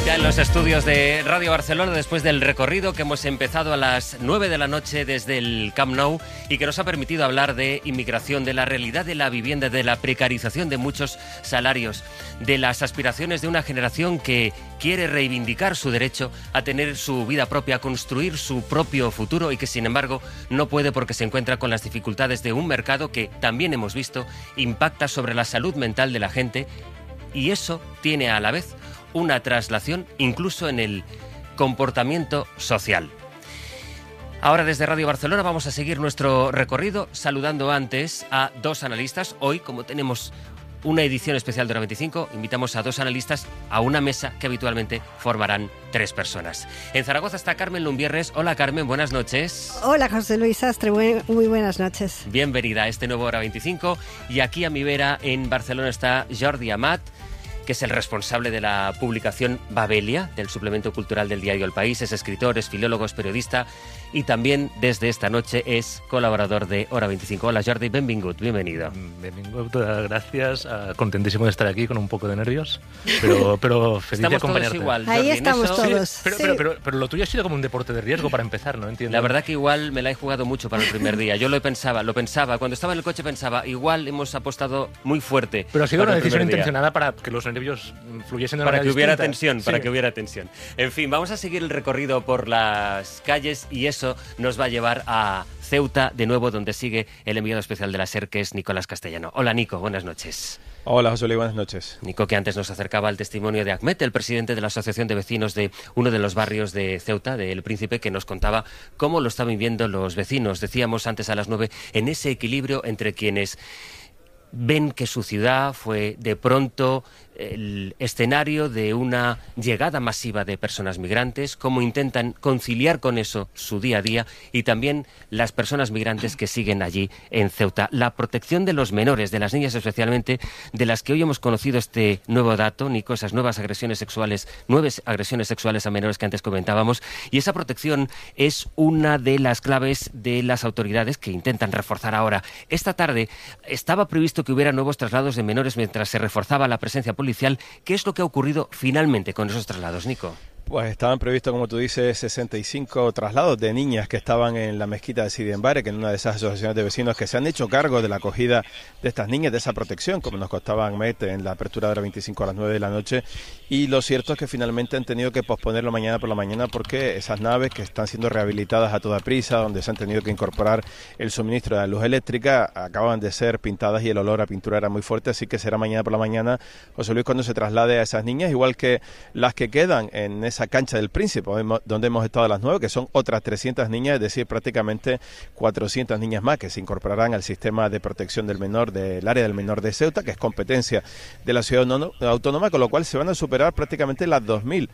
Ya en los estudios de Radio Barcelona, después del recorrido que hemos empezado a las 9 de la noche desde el Camp Nou y que nos ha permitido hablar de inmigración, de la realidad de la vivienda, de la precarización de muchos salarios, de las aspiraciones de una generación que quiere reivindicar su derecho a tener su vida propia, a construir su propio futuro y que sin embargo no puede porque se encuentra con las dificultades de un mercado que también hemos visto impacta sobre la salud mental de la gente y eso tiene a la vez una traslación incluso en el comportamiento social. Ahora desde Radio Barcelona vamos a seguir nuestro recorrido saludando antes a dos analistas. Hoy, como tenemos una edición especial de Hora 25, invitamos a dos analistas a una mesa que habitualmente formarán 3 personas. En Zaragoza está Carmen Lumbierres. Hola Carmen, buenas noches. Hola José Luis Sastre, muy buenas noches. Bienvenida a este nuevo Hora 25. Y aquí a mi vera en Barcelona está Jordi Amat, que es el responsable de la publicación Babelia, del suplemento cultural del diario El País. Es escritor, es filólogo, es periodista y también desde esta noche es colaborador de Hora 25. Hola Jordi, benvingut, bienvenido. Benvingut, gracias. Contentísimo de estar aquí con un poco de nervios, pero feliz de acompañarte. Estamos todos igual, Ahí Jordi, estamos todos. Sí, pero lo tuyo ha sido como un deporte de riesgo para empezar, ¿no? Entiendo. La verdad que igual me la he jugado mucho para el primer día. Yo lo pensaba. Cuando estaba en el coche pensaba, igual hemos apostado muy fuerte. Pero ha sido una decisión intencionada intencionada para que los nervios fluyesen de para manera que hubiera distinta. tensión, Sí. para que hubiera tensión. En fin, vamos a seguir el recorrido por las calles y eso nos va a llevar a Ceuta, de nuevo, donde sigue el enviado especial de la SER, que es Nicolás Castellano. Hola Nico, buenas noches. Hola José Luis, buenas noches. Nico, que antes nos acercaba al testimonio de Ahmed, el presidente de la Asociación de Vecinos de uno de los barrios de Ceuta, de El Príncipe, que nos contaba cómo lo están viviendo los vecinos. Decíamos antes a las 9, en ese equilibrio entre quienes ven que su ciudad fue de pronto el escenario de una llegada masiva de personas migrantes, cómo intentan conciliar con eso su día a día y también las personas migrantes que siguen allí en Ceuta. La protección de los menores, de las niñas especialmente, de las que hoy hemos conocido este nuevo dato, Nico, esas nueve agresiones sexuales a menores que antes comentábamos, y esa protección es una de las claves de las autoridades que intentan reforzar ahora. Esta tarde estaba previsto que hubiera nuevos traslados de menores mientras se reforzaba la presencia policial. ¿Qué es lo que ha ocurrido finalmente con esos traslados, Nico? Pues estaban previstos, como tú dices, 65 traslados de niñas que estaban en la mezquita de Sidi Embare, que es una de esas asociaciones de vecinos que se han hecho cargo de la acogida de estas niñas, de esa protección, como nos contaba Ahmed en la apertura de Hora 25 a las 9 de la noche. Y lo cierto es que finalmente han tenido que posponerlo mañana por la mañana porque esas naves que están siendo rehabilitadas a toda prisa, donde se han tenido que incorporar el suministro de la luz eléctrica, acaban de ser pintadas y el olor a pintura era muy fuerte, así que será mañana por la mañana, José Luis, cuando se traslade a esas niñas, igual que las que quedan en esa cancha del Príncipe, donde hemos estado a las 9, que son otras 300 niñas, es decir, prácticamente 400 niñas más que se incorporarán al sistema de protección del menor del área del menor de Ceuta, que es competencia de la ciudad autónoma, con lo cual se van a superar prácticamente las 2.000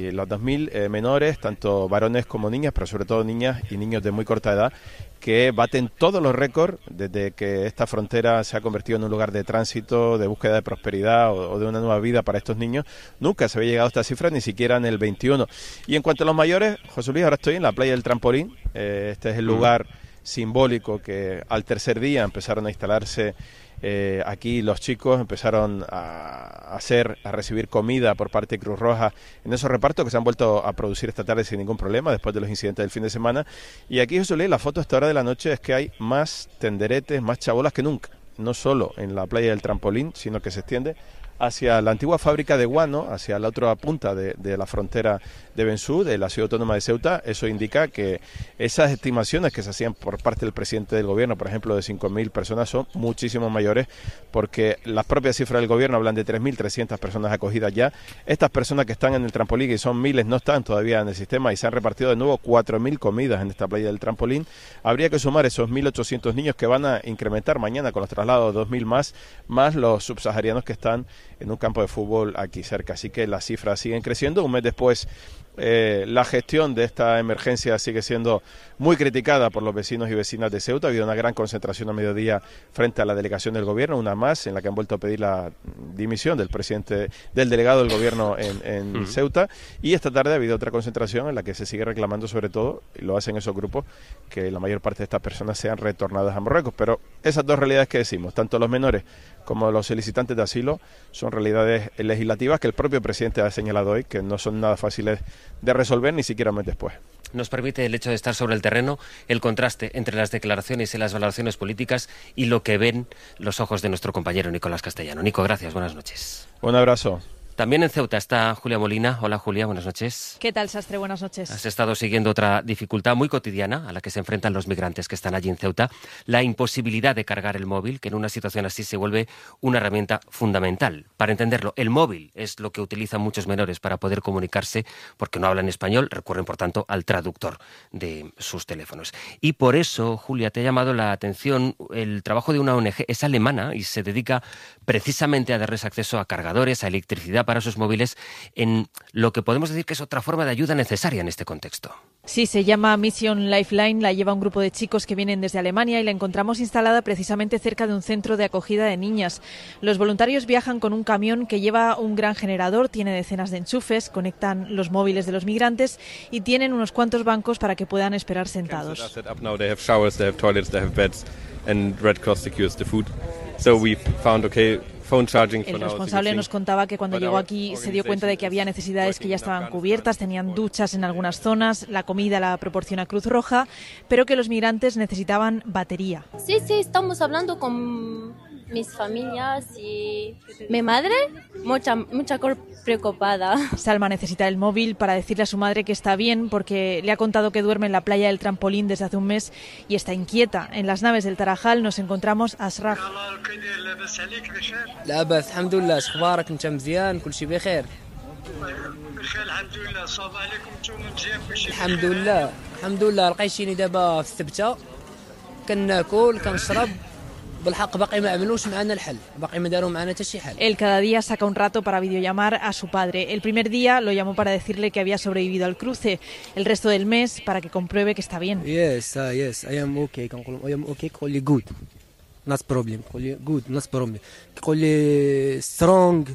menores, tanto varones como niñas, pero sobre todo niñas y niños de muy corta edad, que baten todos los récords desde que esta frontera se ha convertido en un lugar de tránsito, de búsqueda de prosperidad o de una nueva vida para estos niños. Nunca se había llegado a esta cifra, ni siquiera en el 21. Y en cuanto a los mayores, José Luis, ahora estoy en la playa del Trampolín. Este es el lugar simbólico que al tercer día empezaron a instalarse aquí los chicos, empezaron a recibir comida por parte de Cruz Roja en esos repartos que se han vuelto a producir esta tarde sin ningún problema después de los incidentes del fin de semana. Y aquí, José Luis, la foto a esta hora de la noche es que hay más tenderetes, más chabolas que nunca, no solo en la playa del Trampolín, sino que se extiende hacia la antigua fábrica de guano, hacia la otra punta de la frontera de Bensú, de la ciudad autónoma de Ceuta. Eso indica que esas estimaciones que se hacían por parte del presidente del gobierno, por ejemplo, de 5.000 personas, son muchísimo mayores, porque las propias cifras del gobierno hablan de 3.300 personas acogidas ya. Estas personas que están en el trampolín, y son miles, no están todavía en el sistema y se han repartido de nuevo 4.000 comidas en esta playa del Trampolín. Habría que sumar esos 1.800 niños que van a incrementar mañana con los traslados 2.000 más los subsaharianos que están en un campo de fútbol aquí cerca. Así que las cifras siguen creciendo. Un mes después, la gestión de esta emergencia sigue siendo muy criticada por los vecinos y vecinas de Ceuta. Ha habido una gran concentración a mediodía frente a la delegación del gobierno, una más, en la que han vuelto a pedir la dimisión del presidente, del delegado del gobierno en Ceuta. Y esta tarde ha habido otra concentración en la que se sigue reclamando, sobre todo, y lo hacen esos grupos, que la mayor parte de estas personas sean retornadas a Marruecos. Pero esas dos realidades que decimos, tanto los menores como los solicitantes de asilo, son son realidades legislativas que el propio presidente ha señalado hoy, que no son nada fáciles de resolver, ni siquiera un mes después. Nos permite el hecho de estar sobre el terreno el contraste entre las declaraciones y las valoraciones políticas y lo que ven los ojos de nuestro compañero Nicolás Castellano. Nico, gracias, buenas noches. Un abrazo. También en Ceuta está Julia Molina. Hola Julia, buenas noches. ¿Qué tal, Sastre? Buenas noches. Has estado siguiendo otra dificultad muy cotidiana a la que se enfrentan los migrantes que están allí en Ceuta, la imposibilidad de cargar el móvil, que en una situación así se vuelve una herramienta fundamental. Para entenderlo, el móvil es lo que utilizan muchos menores para poder comunicarse, porque no hablan español, recurren por tanto al traductor de sus teléfonos. Y por eso, Julia, te ha llamado la atención el trabajo de una ONG, es alemana y se dedica precisamente a darles acceso a cargadores, a electricidad para sus móviles, en lo que podemos decir que es otra forma de ayuda necesaria en este contexto. Sí, se llama Mission Lifeline, la lleva un grupo de chicos que vienen desde Alemania y la encontramos instalada precisamente cerca de un centro de acogida de niñas. Los voluntarios viajan con un camión que lleva un gran generador, tiene decenas de enchufes, conectan los móviles de los migrantes y tienen unos cuantos bancos para que puedan esperar sentados. El responsable nos contaba que cuando llegó aquí se dio cuenta de que había necesidades que ya estaban cubiertas, tenían duchas en algunas zonas, la comida la proporciona Cruz Roja, pero que los migrantes necesitaban batería. Sí, estamos hablando con mis familias y mi madre, mucha preocupada. Salma necesita el móvil para decirle a su madre que está bien porque le ha contado que duerme en la playa del Trampolín desde hace un mes y está inquieta. En las naves del Tarajal nos encontramos a Asraf. لاباس الحمد لله اخبارك انت مزيان كل شيء بخير الحمد لله لقيتيني دابا في الثبته كناكل كنشرب بالحق باقي ما عملوش معنا الحل باقي ما داروا معنا حتى شي حل. Él cada día saca un rato para videollamar a su padre. El primer día lo llamó para decirle que había sobrevivido al cruce, el resto del mes para que compruebe que está bien. Yes I am okay كنقول I am okay كيقول لي good not problem كيقول لي good not problem كيقول لي strong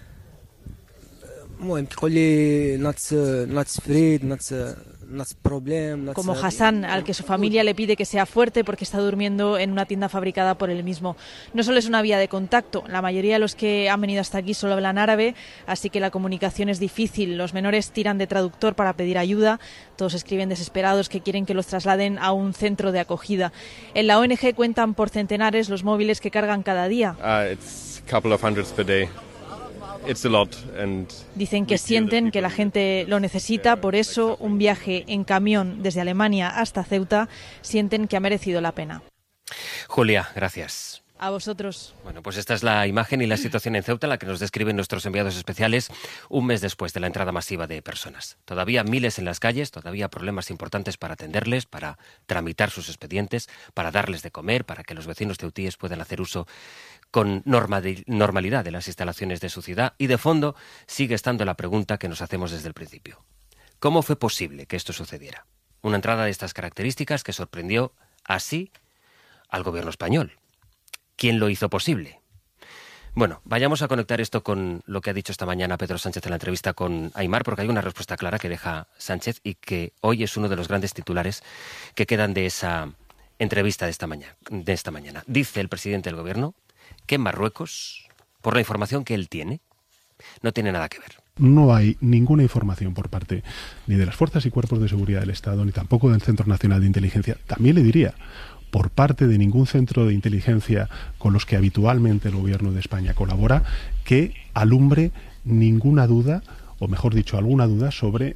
المهم كيقول لي not afraid not problem. Como Hassan, al que su familia le pide que sea fuerte porque está durmiendo en una tienda fabricada por él mismo. No solo es una vía de contacto, la mayoría de los que han venido hasta aquí solo hablan árabe, así que la comunicación es difícil. Los menores tiran de traductor para pedir ayuda, todos escriben desesperados que quieren que los trasladen a un centro de acogida. En la ONG cuentan por centenares los móviles que cargan cada día. It's a couple of hundreds per day. It's a lot and dicen que sienten que la gente lo necesita, por eso un viaje en camión desde Alemania hasta Ceuta sienten que ha merecido la pena. Julia, gracias. A vosotros. Bueno, pues esta es la imagen y la situación en Ceuta, la que nos describen nuestros enviados especiales un mes después de la entrada masiva de personas. Todavía miles en las calles, todavía problemas importantes para atenderles, para tramitar sus expedientes, para darles de comer, para que los vecinos ceutíes puedan hacer uso con normalidad de las instalaciones de su ciudad. Y de fondo sigue estando la pregunta que nos hacemos desde el principio. ¿Cómo fue posible que esto sucediera? Una entrada de estas características que sorprendió así al gobierno español. ¿Quién lo hizo posible? Bueno, vayamos a conectar esto con lo que ha dicho esta mañana Pedro Sánchez en la entrevista con Aimar, porque hay una respuesta clara que deja Sánchez y que hoy es uno de los grandes titulares que quedan de esa entrevista de esta mañana. Dice el presidente del gobierno que en Marruecos, por la información que él tiene, no tiene nada que ver. No hay ninguna información por parte ni de las fuerzas y cuerpos de seguridad del Estado, ni tampoco del Centro Nacional de Inteligencia. También le diría, por parte de ningún centro de inteligencia con los que habitualmente el Gobierno de España colabora, que alumbre ninguna duda, o mejor dicho, alguna duda sobre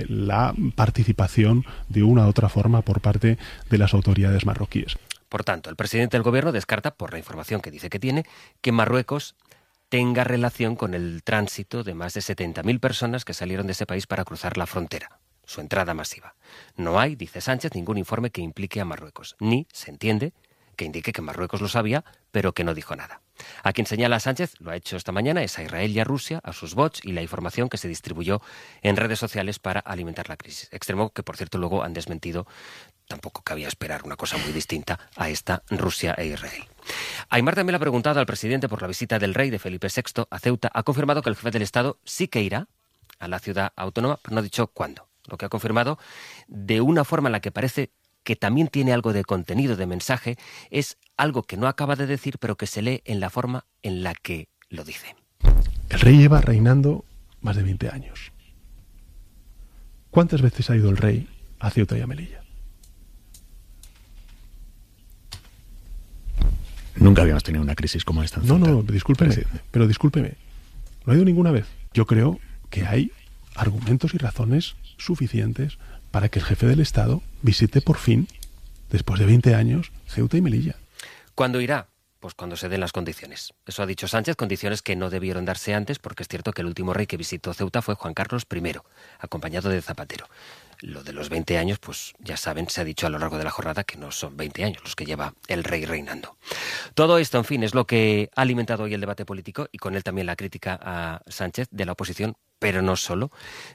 la participación de una u otra forma por parte de las autoridades marroquíes. Por tanto, el presidente del gobierno descarta, por la información que dice que tiene, que Marruecos tenga relación con el tránsito de más de 70.000 personas que salieron de ese país para cruzar la frontera, su entrada masiva. No hay, dice Sánchez, ningún informe que implique a Marruecos, ni se entiende que indique que Marruecos lo sabía, pero que no dijo nada. A quien señala a Sánchez, lo ha hecho esta mañana, es a Israel y a Rusia, a sus bots y la información que se distribuyó en redes sociales para alimentar la crisis. Extremo que, por cierto, luego han desmentido. Tampoco cabía esperar una cosa muy distinta a esta Rusia e Israel. Aimar también le ha preguntado al presidente por la visita del rey de Felipe VI a Ceuta. Ha confirmado que el jefe del Estado sí que irá a la ciudad autónoma, pero no ha dicho cuándo. Lo que ha confirmado, de una forma en la que parece que también tiene algo de contenido, de mensaje, es algo que no acaba de decir, pero que se lee en la forma en la que lo dice. El rey lleva reinando más de 20 años. ¿Cuántas veces ha ido el rey a Ceuta y a Melilla? Nunca habíamos tenido una crisis como esta en Ceuta. No, discúlpeme, pero discúlpeme. No ha ido ninguna vez. Yo creo que hay argumentos y razones suficientes para que el jefe del Estado visite por fin, después de 20 años, Ceuta y Melilla. ¿Cuándo irá? Pues cuando se den las condiciones. Eso ha dicho Sánchez, condiciones que no debieron darse antes, porque es cierto que el último rey que visitó Ceuta fue Juan Carlos I, acompañado de Zapatero. Lo de los 20 años, pues ya saben, se ha dicho a lo largo de la jornada que no son 20 años los que lleva el rey reinando. Todo esto, en fin, es lo que ha alimentado hoy el debate político y con él también la crítica a Sánchez de la oposición, pero no solo.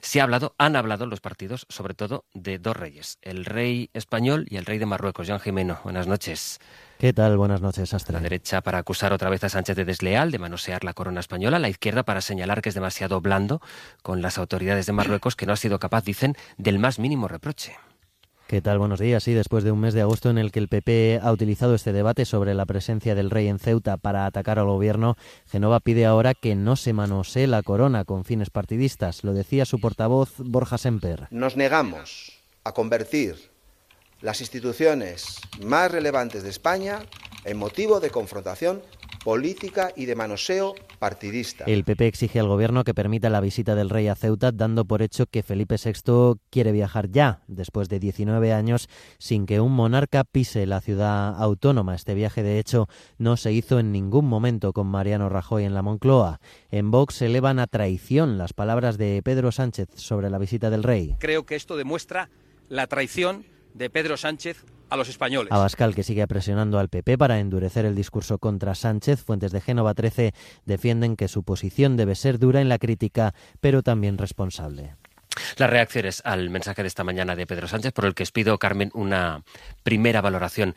Han hablado los partidos, sobre todo, de dos reyes, el rey español y el rey de Marruecos. Joan Jimeno, buenas noches. ¿Qué tal? Buenas noches, Astre. La derecha para acusar otra vez a Sánchez de desleal, de manosear la corona española, la izquierda para señalar que es demasiado blando con las autoridades de Marruecos, que no ha sido capaz, dicen, del más mínimo reproche. ¿Qué tal? Buenos días. Sí, después de un mes de agosto en el que el PP ha utilizado este debate sobre la presencia del rey en Ceuta para atacar al gobierno, Génova pide ahora que no se manosee la corona con fines partidistas. Lo decía su portavoz Borja Semper. Nos negamos a convertir las instituciones más relevantes de España en motivo de confrontación política y de manoseo partidista. El PP exige al gobierno que permita la visita del rey a Ceuta, dando por hecho que Felipe VI quiere viajar ya, después de 19 años, sin que un monarca pise la ciudad autónoma. Este viaje, de hecho, no se hizo en ningún momento con Mariano Rajoy en la Moncloa. En Vox elevan a traición las palabras de Pedro Sánchez sobre la visita del rey. Creo que esto demuestra la traición de Pedro Sánchez a los españoles. Abascal, que sigue presionando al PP para endurecer el discurso contra Sánchez. Fuentes de Génova 13 defienden que su posición debe ser dura en la crítica, pero también responsable. Las reacciones al mensaje de esta mañana de Pedro Sánchez, por el que os pido, Carmen, una primera valoración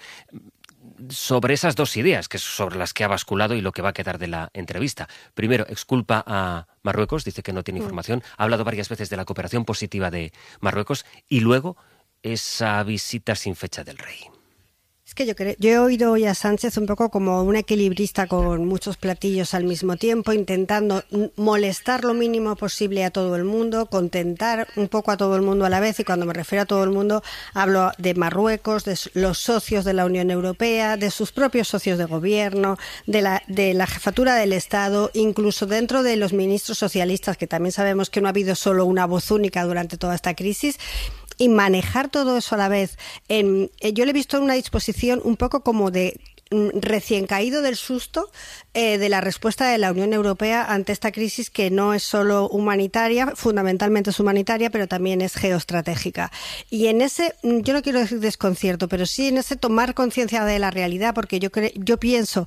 sobre esas dos ideas, que es sobre las que ha basculado y lo que va a quedar de la entrevista. Primero, exculpa a Marruecos, dice que no tiene información, ha hablado varias veces de la cooperación positiva de Marruecos, y luego esa visita sin fecha del rey. Es que yo he oído hoy a Sánchez un poco como un equilibrista con muchos platillos al mismo tiempo, intentando molestar lo mínimo posible a todo el mundo, contentar un poco a todo el mundo a la vez, y cuando me refiero a todo el mundo hablo de Marruecos, de los socios de la Unión Europea, de sus propios socios de gobierno, de la jefatura del Estado, incluso dentro de los ministros socialistas, que también sabemos que no ha habido solo una voz única durante toda esta crisis. Y manejar todo eso a la vez. Yo le he visto en una disposición un poco como de recién caído del susto de la respuesta de la Unión Europea ante esta crisis, que no es solo humanitaria, fundamentalmente es humanitaria, pero también es geoestratégica. Y en ese, yo no quiero decir desconcierto, pero sí en ese tomar conciencia de la realidad, porque yo pienso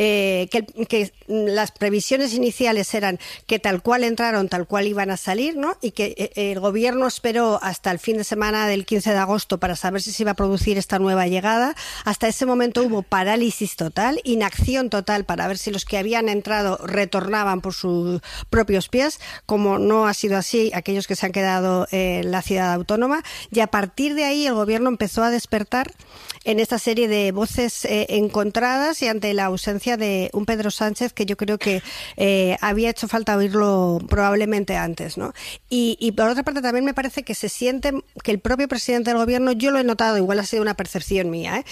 que las previsiones iniciales eran que tal cual entraron, tal cual iban a salir, ¿no? Y que el gobierno esperó hasta el fin de semana del 15 de agosto para saber si se iba a producir esta nueva llegada. Hasta ese momento hubo parálisis total, inacción total para ver si los que habían entrado retornaban por sus propios pies. Como no ha sido así, aquellos que se han quedado en la ciudad autónoma, y a partir de ahí el gobierno empezó a despertar en esta serie de voces encontradas, y ante la ausencia de un Pedro Sánchez que yo creo que había hecho falta oírlo probablemente antes, ¿no? Y por otra parte también me parece que se siente que el propio presidente del gobierno, yo lo he notado, igual ha sido una percepción mía,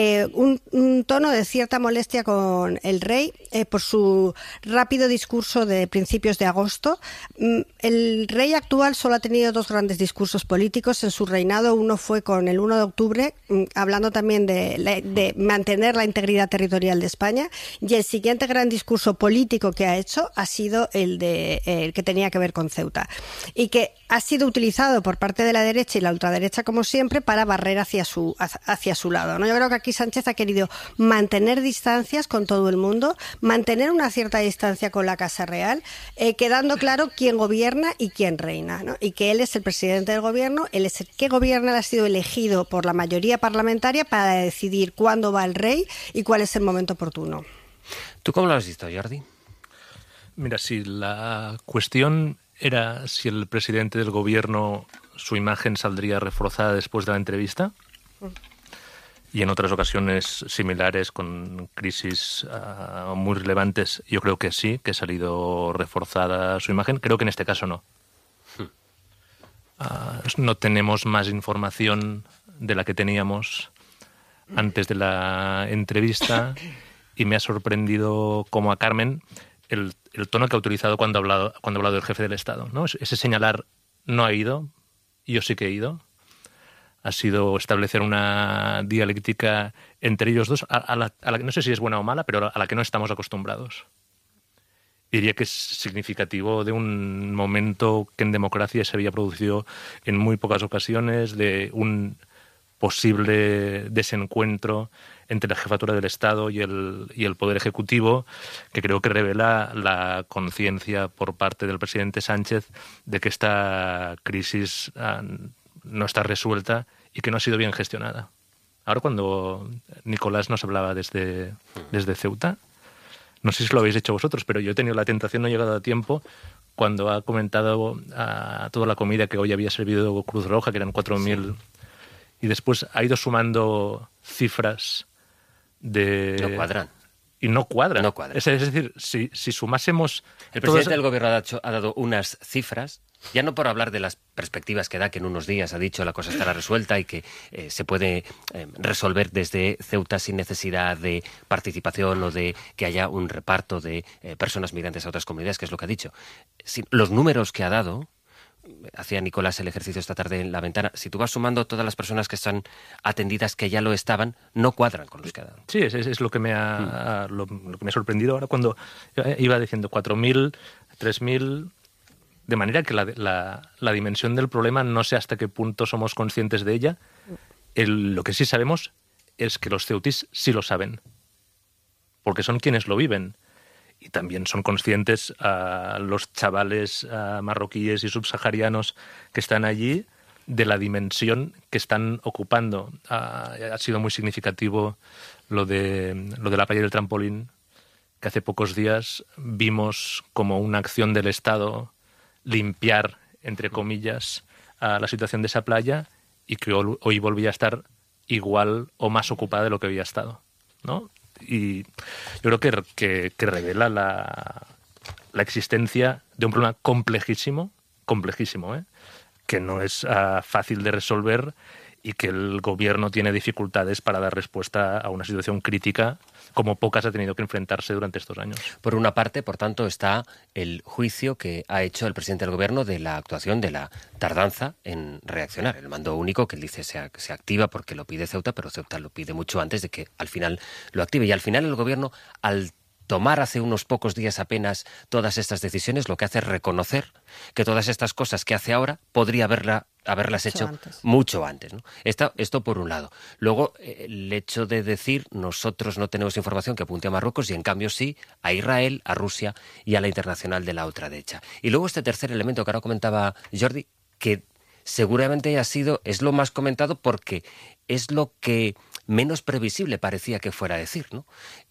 un tono de cierta molestia con el rey por su rápido discurso de principios de agosto. El rey actual solo ha tenido dos grandes discursos políticos en su reinado. Uno fue con el 1 de octubre, hablando también de mantener la integridad territorial de España, y el siguiente gran discurso político que ha hecho ha sido el que tenía que ver con Ceuta, y que ha sido utilizado por parte de la derecha y la ultraderecha, como siempre, para barrer hacia su lado, ¿no? Yo creo que aquí Sánchez ha querido mantener distancias con todo el mundo, mantener una cierta distancia con la Casa Real, quedando claro quién gobierna y quién reina, ¿no? Y que él es el presidente del gobierno, él es el que gobierna, él ha sido elegido por la mayoría parlamentaria para decidir cuándo va el rey y cuál es el momento oportuno. ¿Tú cómo lo has visto, Jordi? Mira, si la cuestión era si el presidente del gobierno, su imagen saldría reforzada después de la entrevista, y en otras ocasiones similares con crisis muy relevantes, yo creo que sí, que ha salido reforzada su imagen. Creo que en este caso no. No tenemos más información de la que teníamos antes de la entrevista y me ha sorprendido como a Carmen el tono que ha utilizado cuando ha hablado del jefe del Estado, ¿no? Ese señalar no ha ido, yo sí que he ido. Ha sido establecer una dialéctica entre ellos dos, a la que no sé si es buena o mala, pero a la que no estamos acostumbrados. Diría que es significativo de un momento que en democracia se había producido en muy pocas ocasiones, de un posible desencuentro entre la jefatura del Estado y el Poder Ejecutivo, que creo que revela la conciencia por parte del presidente Sánchez de que esta crisis no está resuelta y que no ha sido bien gestionada. Ahora, cuando Nicolás nos hablaba desde Ceuta, no sé si lo habéis hecho vosotros, pero yo he tenido la tentación, no he llegado a tiempo, cuando ha comentado a toda la comida que hoy había servido Cruz Roja, que eran 4.000, y después ha ido sumando cifras de... No cuadran. Y no cuadran. No cuadran. Es decir, si sumásemos... El presidente del Gobierno ha dado unas cifras, ya no por hablar de las perspectivas que da, que en unos días ha dicho la cosa estará resuelta y que se puede resolver desde Ceuta sin necesidad de participación o de que haya un reparto de personas migrantes a otras comunidades, que es lo que ha dicho. Los números que ha dado, hacía Nicolás el ejercicio esta tarde en la ventana, si tú vas sumando todas las personas que están atendidas que ya lo estaban, no cuadran con los que ha dado. Sí, es lo que me ha sorprendido ahora cuando iba diciendo 4.000, 3.000... De manera que la dimensión del problema no sé hasta qué punto somos conscientes de ella. Lo que sí sabemos es que los ceutíes sí lo saben, porque son quienes lo viven. Y también son conscientes los chavales marroquíes y subsaharianos que están allí de la dimensión que están ocupando. Ha sido muy significativo lo de la playa del Trampolín, que hace pocos días vimos como una acción del Estado limpiar, entre comillas, a la situación de esa playa, y que hoy volvía a estar igual o más ocupada de lo que había estado, ¿no? Y yo creo que revela la existencia de un problema complejísimo, que no es fácil de resolver y que el gobierno tiene dificultades para dar respuesta a una situación crítica como pocas ha tenido que enfrentarse durante estos años. Por una parte, por tanto, está el juicio que ha hecho el presidente del Gobierno de la actuación, de la tardanza en reaccionar. El mando único, que él dice se activa porque lo pide Ceuta, pero Ceuta lo pide mucho antes de que al final lo active. Y al final el Gobierno, al tomar hace unos pocos días apenas todas estas decisiones, lo que hace es reconocer que todas estas cosas que hace ahora podría haberlas hecho mucho antes, ¿no? Esto por un lado. Luego, el hecho de decir nosotros no tenemos información que apunte a Marruecos y en cambio sí a Israel, a Rusia y a la internacional de la ultraderecha. Y luego este tercer elemento que ahora comentaba Jordi, que seguramente es lo más comentado porque es lo que menos previsible parecía que fuera a decir, ¿no?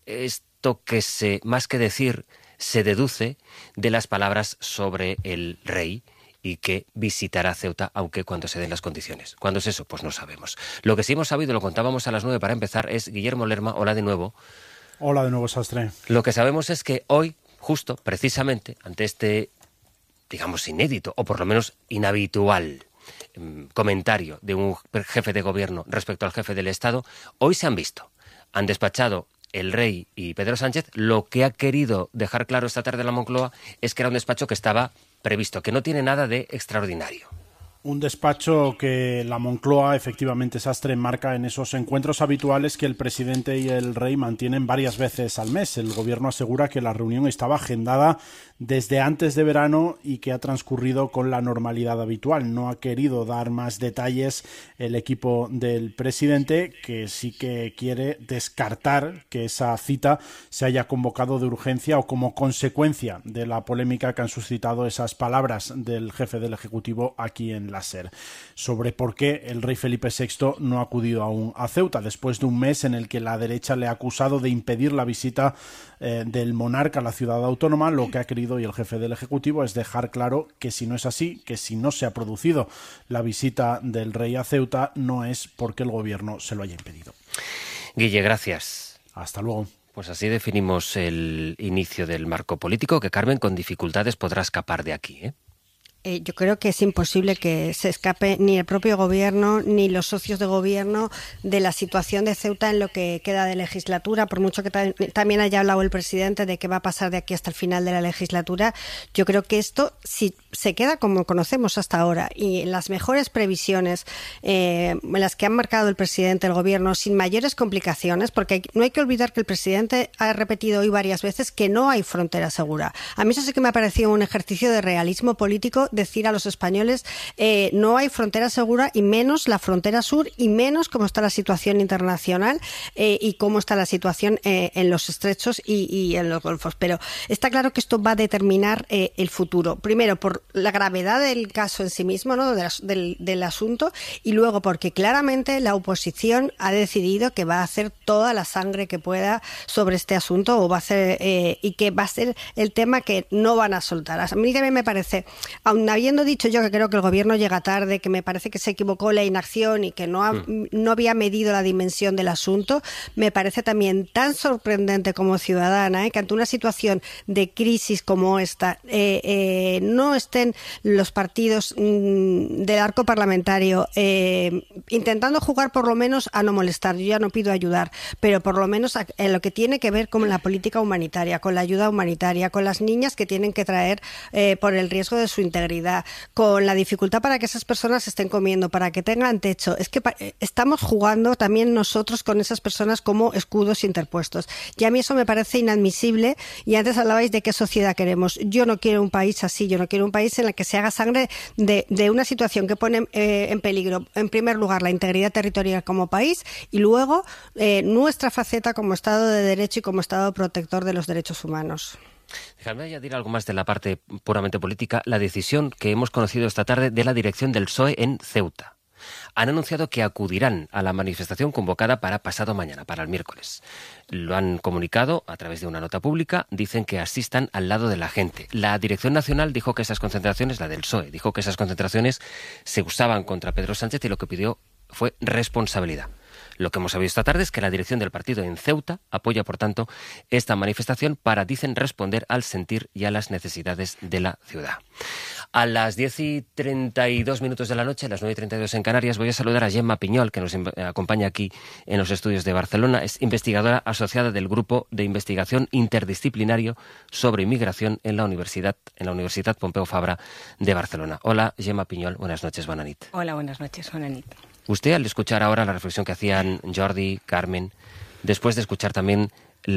Esto que más que decir, se deduce de las palabras sobre el rey y que visitará Ceuta, aunque cuando se den las condiciones. ¿Cuándo es eso? Pues no sabemos. Lo que sí hemos sabido, lo contábamos a las 9 para empezar, es Guillermo Lerma. Hola de nuevo. Hola de nuevo, Sastre. Lo que sabemos es que hoy, justo, precisamente, ante este, digamos, inédito, o por lo menos inhabitual comentario de un jefe de gobierno respecto al jefe del Estado, hoy se han visto. Han despachado el rey y Pedro Sánchez. Lo que ha querido dejar claro esta tarde la Moncloa es que era un despacho que estaba previsto, que no tiene nada de extraordinario. Un despacho que la Moncloa, efectivamente, Sastre, marca en esos encuentros habituales que el presidente y el rey mantienen varias veces al mes. El gobierno asegura que la reunión estaba agendada desde antes de verano y que ha transcurrido con la normalidad habitual. No ha querido dar más detalles el equipo del presidente, que sí que quiere descartar que esa cita se haya convocado de urgencia o como consecuencia de la polémica que han suscitado esas palabras del jefe del Ejecutivo aquí en la SER, sobre por qué el rey Felipe VI no ha acudido aún a Ceuta, después de un mes en el que la derecha le ha acusado de impedir la visita del monarca a la ciudad autónoma. Lo que ha querido y el jefe del Ejecutivo es dejar claro que si no es así, que si no se ha producido la visita del rey a Ceuta, no es porque el gobierno se lo haya impedido. Guille, gracias. Hasta luego. Pues así definimos el inicio del marco político, que Carmen con dificultades podrá escapar de aquí, ¿eh? Yo creo que es imposible que se escape ni el propio gobierno ni los socios de gobierno de la situación de Ceuta en lo que queda de legislatura, por mucho que también haya hablado el presidente de qué va a pasar de aquí hasta el final de la legislatura. Yo creo que esto, si se queda como conocemos hasta ahora y en las mejores previsiones en las que han marcado el presidente, el gobierno, sin mayores complicaciones, porque no hay que olvidar que el presidente ha repetido hoy varias veces que no hay frontera segura. A mí eso sí que me ha parecido un ejercicio de realismo político, decir a los españoles no hay frontera segura, y menos la frontera sur, y menos cómo está la situación internacional y cómo está la situación en los estrechos y en los golfos. Pero está claro que esto va a determinar el futuro. Primero, por la gravedad del caso en sí mismo, ¿no? del asunto, y luego porque claramente la oposición ha decidido que va a hacer toda la sangre que pueda sobre este asunto, o va a hacer y que va a ser el tema que no van a soltar. A mí también me parece, aun habiendo dicho yo que creo que el gobierno llega tarde, que me parece que se equivocó la inacción y que no había medido la dimensión del asunto, me parece también tan sorprendente como ciudadana que ante una situación de crisis como esta no estén los partidos del arco parlamentario intentando jugar por lo menos a no molestar. Yo ya no pido ayudar, pero por lo menos en lo que tiene que ver con la política humanitaria, con la ayuda humanitaria, con las niñas que tienen que traer por el riesgo de su integridad, con la dificultad para que esas personas estén comiendo, para que tengan techo. Es que estamos jugando también nosotros con esas personas como escudos interpuestos. Y a mí eso me parece inadmisible. Y antes hablabais de qué sociedad queremos. Yo no quiero un país así. Yo no quiero un país en el que se haga sangre de una situación que pone en peligro, en primer lugar, la integridad territorial como país, y luego nuestra faceta como Estado de Derecho y como Estado protector de los derechos humanos. Déjame añadir algo más de la parte puramente política. La decisión que hemos conocido esta tarde de la dirección del PSOE en Ceuta. Han anunciado que acudirán a la manifestación convocada para pasado mañana, para el miércoles. Lo han comunicado a través de una nota pública. Dicen que asistan al lado de la gente. La Dirección Nacional dijo que esas concentraciones, la del PSOE, dijo que esas concentraciones se usaban contra Pedro Sánchez y lo que pidió fue responsabilidad. Lo que hemos sabido esta tarde es que la dirección del partido en Ceuta apoya, por tanto, esta manifestación para, dicen, responder al sentir y a las necesidades de la ciudad. A las 10:32 de la noche, a las 9:32 en Canarias, voy a saludar a Gemma Piñol, que nos acompaña aquí en los estudios de Barcelona. Es investigadora asociada del Grupo de Investigación Interdisciplinario sobre Inmigración en la Universidad Pompeu Fabra de Barcelona. Hola, Gemma Piñol, buenas noches, bona nit. Hola, buenas noches, bona nit. Usted, al escuchar ahora la reflexión que hacían Jordi, Carmen, después de escuchar también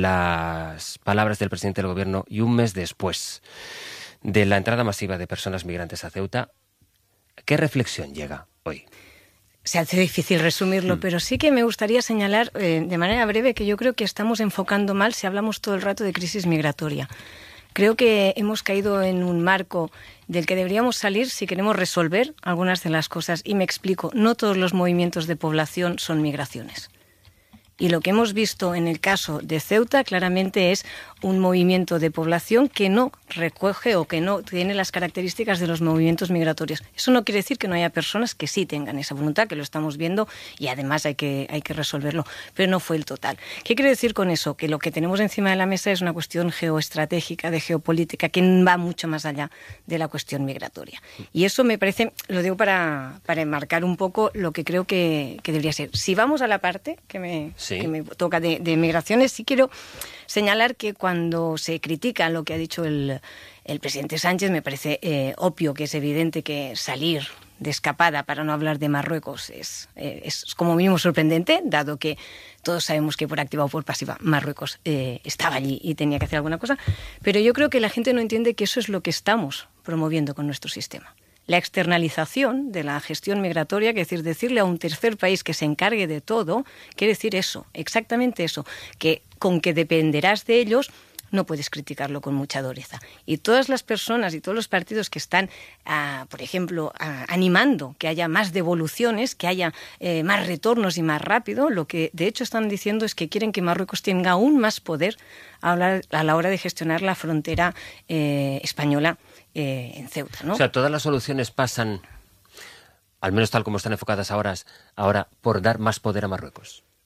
las palabras del presidente del gobierno y un mes después de la entrada masiva de personas migrantes a Ceuta, ¿qué reflexión llega hoy? Se hace difícil resumirlo, pero sí que me gustaría señalar de manera breve que yo creo que estamos enfocando mal si hablamos todo el rato de crisis migratoria. Creo que hemos caído en un marco del que deberíamos salir si queremos resolver algunas de las cosas. Y me explico, no todos los movimientos de población son migraciones. Y lo que hemos visto en el caso de Ceuta claramente es un movimiento de población que no recoge o que no tiene las características de los movimientos migratorios. Eso no quiere decir que no haya personas que sí tengan esa voluntad, que lo estamos viendo y además hay que resolverlo, pero no fue el total. ¿Qué quiere decir con eso? Que lo que tenemos encima de la mesa es una cuestión geoestratégica, de geopolítica, que va mucho más allá de la cuestión migratoria. Y eso me parece, lo digo para enmarcar un poco lo que creo que debería ser. Si vamos a la parte que me toca de migraciones, sí quiero señalar que cuando se critica lo que ha dicho el presidente Sánchez, me parece obvio que es evidente que salir de escapada, para no hablar de Marruecos, es como mínimo sorprendente, dado que todos sabemos que por activa o por pasiva Marruecos estaba allí y tenía que hacer alguna cosa. Pero yo creo que la gente no entiende que eso es lo que estamos promoviendo con nuestro sistema. La externalización de la gestión migratoria, que es decir, decirle a un tercer país que se encargue de todo, quiere decir eso, exactamente eso, que con que dependerás de ellos no puedes criticarlo con mucha dureza. Y todas las personas y todos los partidos que están, por ejemplo, animando que haya más devoluciones, que haya más retornos y más rápido, lo que de hecho están diciendo es que quieren que Marruecos tenga aún más poder a la hora de gestionar la frontera española en Ceuta, ¿no? O sea, todas las soluciones pasan, al menos tal como están enfocadas ahora, por dar más poder a Marruecos.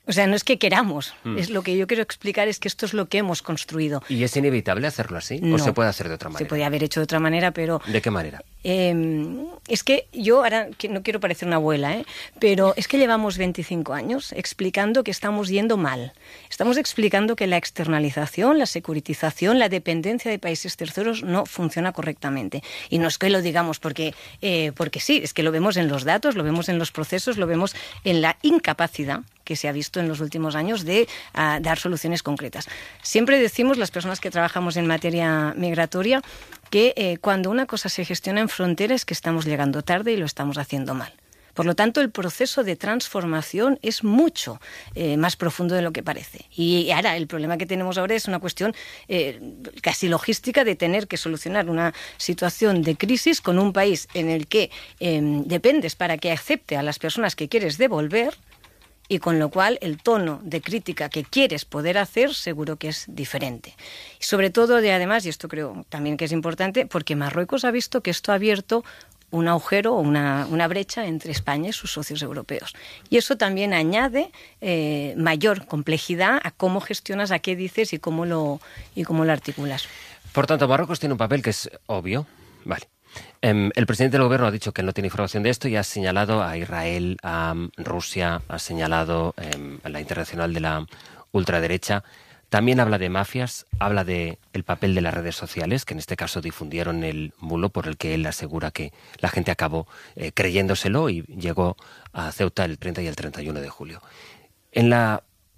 O sea, no es que queramos, es lo que yo quiero explicar es que esto es lo que hemos construido. ¿Y es inevitable hacerlo así? No, ¿O se puede hacer de otra manera? Se podía haber hecho de otra manera, pero... ¿De qué manera? Es que yo ahora, no quiero parecer una abuela, pero es que llevamos 25 años explicando que estamos yendo mal. Estamos explicando que la externalización, la securitización, la dependencia de países terceros no funciona correctamente. Y no es que lo digamos porque sí, es que lo vemos en los datos, lo vemos en los procesos, lo vemos en la incapacidad que se ha visto en los últimos años de dar soluciones concretas. Siempre decimos, las personas que trabajamos en materia migratoria, que cuando una cosa se gestiona en frontera es que estamos llegando tarde y lo estamos haciendo mal. Por lo tanto, el proceso de transformación es mucho más profundo de lo que parece. Y ahora, el problema que tenemos ahora es una cuestión casi logística de tener que solucionar una situación de crisis con un país en el que dependes para que acepte a las personas que quieres devolver, y con lo cual el tono de crítica que quieres poder hacer seguro que es diferente. Y sobre todo, además, y esto creo también que es importante, porque Marruecos ha visto que esto ha abierto un agujero o una brecha entre España y sus socios europeos. Y eso también añade mayor complejidad a cómo gestionas, a qué dices y cómo lo articulas. Por tanto, Marruecos tiene un papel que es obvio. Vale. El presidente del gobierno ha dicho que él no tiene información de esto y ha señalado a Israel, a Rusia, ha señalado a la internacional de la ultraderecha. También habla de mafias, habla del papel de las redes sociales, que en este caso difundieron el bulo por el que él asegura que la gente acabó creyéndoselo y llegó a Ceuta el 30 y el 31 de julio. En la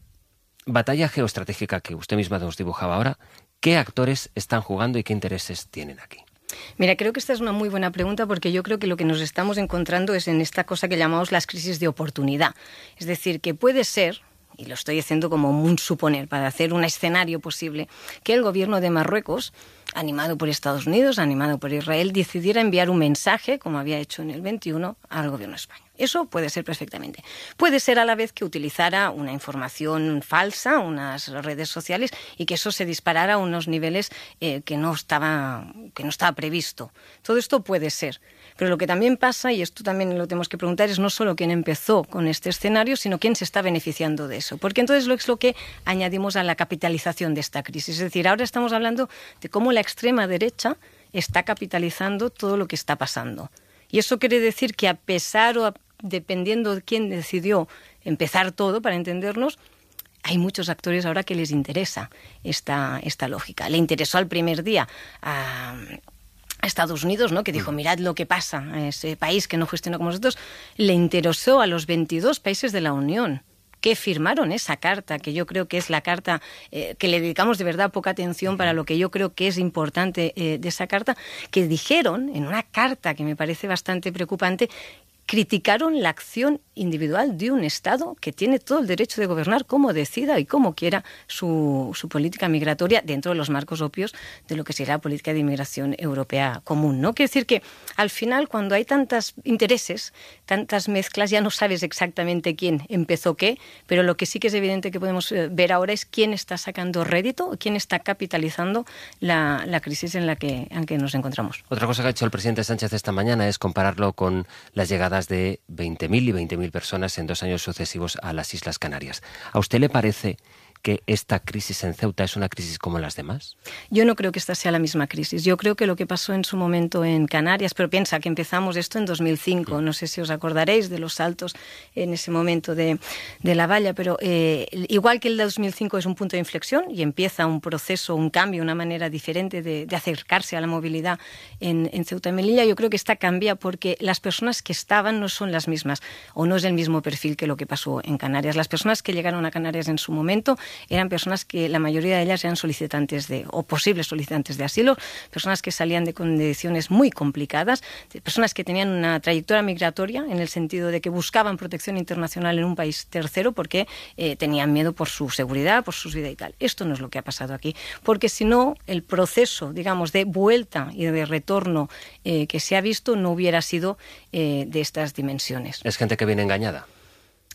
batalla geoestratégica que usted misma nos dibujaba ahora, ¿qué actores están jugando y qué intereses tienen aquí? Mira, creo que esta es una muy buena pregunta porque yo creo que lo que nos estamos encontrando es en esta cosa que llamamos las crisis de oportunidad. Es decir, que puede ser, y lo estoy haciendo como un suponer, para hacer un escenario posible, que el gobierno de Marruecos, animado por Estados Unidos, animado por Israel, decidiera enviar un mensaje, como había hecho en el 21, al gobierno de España. Eso puede ser perfectamente. Puede ser a la vez que utilizara una información falsa, unas redes sociales, y que eso se disparara a unos niveles que no estaba previsto. Todo esto puede ser. Pero lo que también pasa, y esto también lo tenemos que preguntar, es no solo quién empezó con este escenario, sino quién se está beneficiando de eso. Porque entonces es lo que añadimos a la capitalización de esta crisis. Es decir, ahora estamos hablando de cómo la extrema derecha está capitalizando todo lo que está pasando. Y eso quiere decir que a pesar o dependiendo de quién decidió empezar todo, para entendernos, hay muchos actores ahora que les interesa esta lógica. Le interesó al primer día a Estados Unidos, ¿no?, que dijo, mirad lo que pasa a ese país que no gestiona como nosotros. Le interesó a los 22 países de la Unión que firmaron esa carta, que yo creo que es la carta que le dedicamos de verdad poca atención para lo que yo creo que es importante de esa carta, que dijeron en una carta que me parece bastante preocupante, criticaron la acción individual de un Estado que tiene todo el derecho de gobernar como decida y como quiera su política migratoria dentro de los marcos obvios de lo que será la política de inmigración europea común, ¿no? Quiere decir que al final, cuando hay tantos intereses, tantas mezclas, ya no sabes exactamente quién empezó qué, pero lo que sí que es evidente que podemos ver ahora es quién está sacando rédito, quién está capitalizando la crisis en la que nos encontramos. Otra cosa que ha hecho el presidente Sánchez esta mañana es compararlo con las llegadas de 20.000 y 20.000 personas en 2 años sucesivos a las Islas Canarias. ¿A usted le parece que esta crisis en Ceuta es una crisis como las demás? Yo no creo que esta sea la misma crisis. Yo creo que lo que pasó en su momento en Canarias, pero piensa que empezamos esto en 2005, no sé si os acordaréis de los saltos en ese momento de la valla, pero igual que el de 2005 es un punto de inflexión y empieza un proceso, un cambio, una manera diferente de acercarse a la movilidad en Ceuta y Melilla, yo creo que esta cambia porque las personas que estaban no son las mismas o no es el mismo perfil que lo que pasó en Canarias. Las personas que llegaron a Canarias en su momento eran personas que la mayoría de ellas eran solicitantes o posibles solicitantes de asilo, personas que salían de condiciones muy complicadas, personas que tenían una trayectoria migratoria en el sentido de que buscaban protección internacional en un país tercero porque tenían miedo por su seguridad, por su vida y tal. Esto no es lo que ha pasado aquí, porque si no, el proceso, digamos, de vuelta y de retorno que se ha visto no hubiera sido de estas dimensiones. ¿Es gente que viene engañada?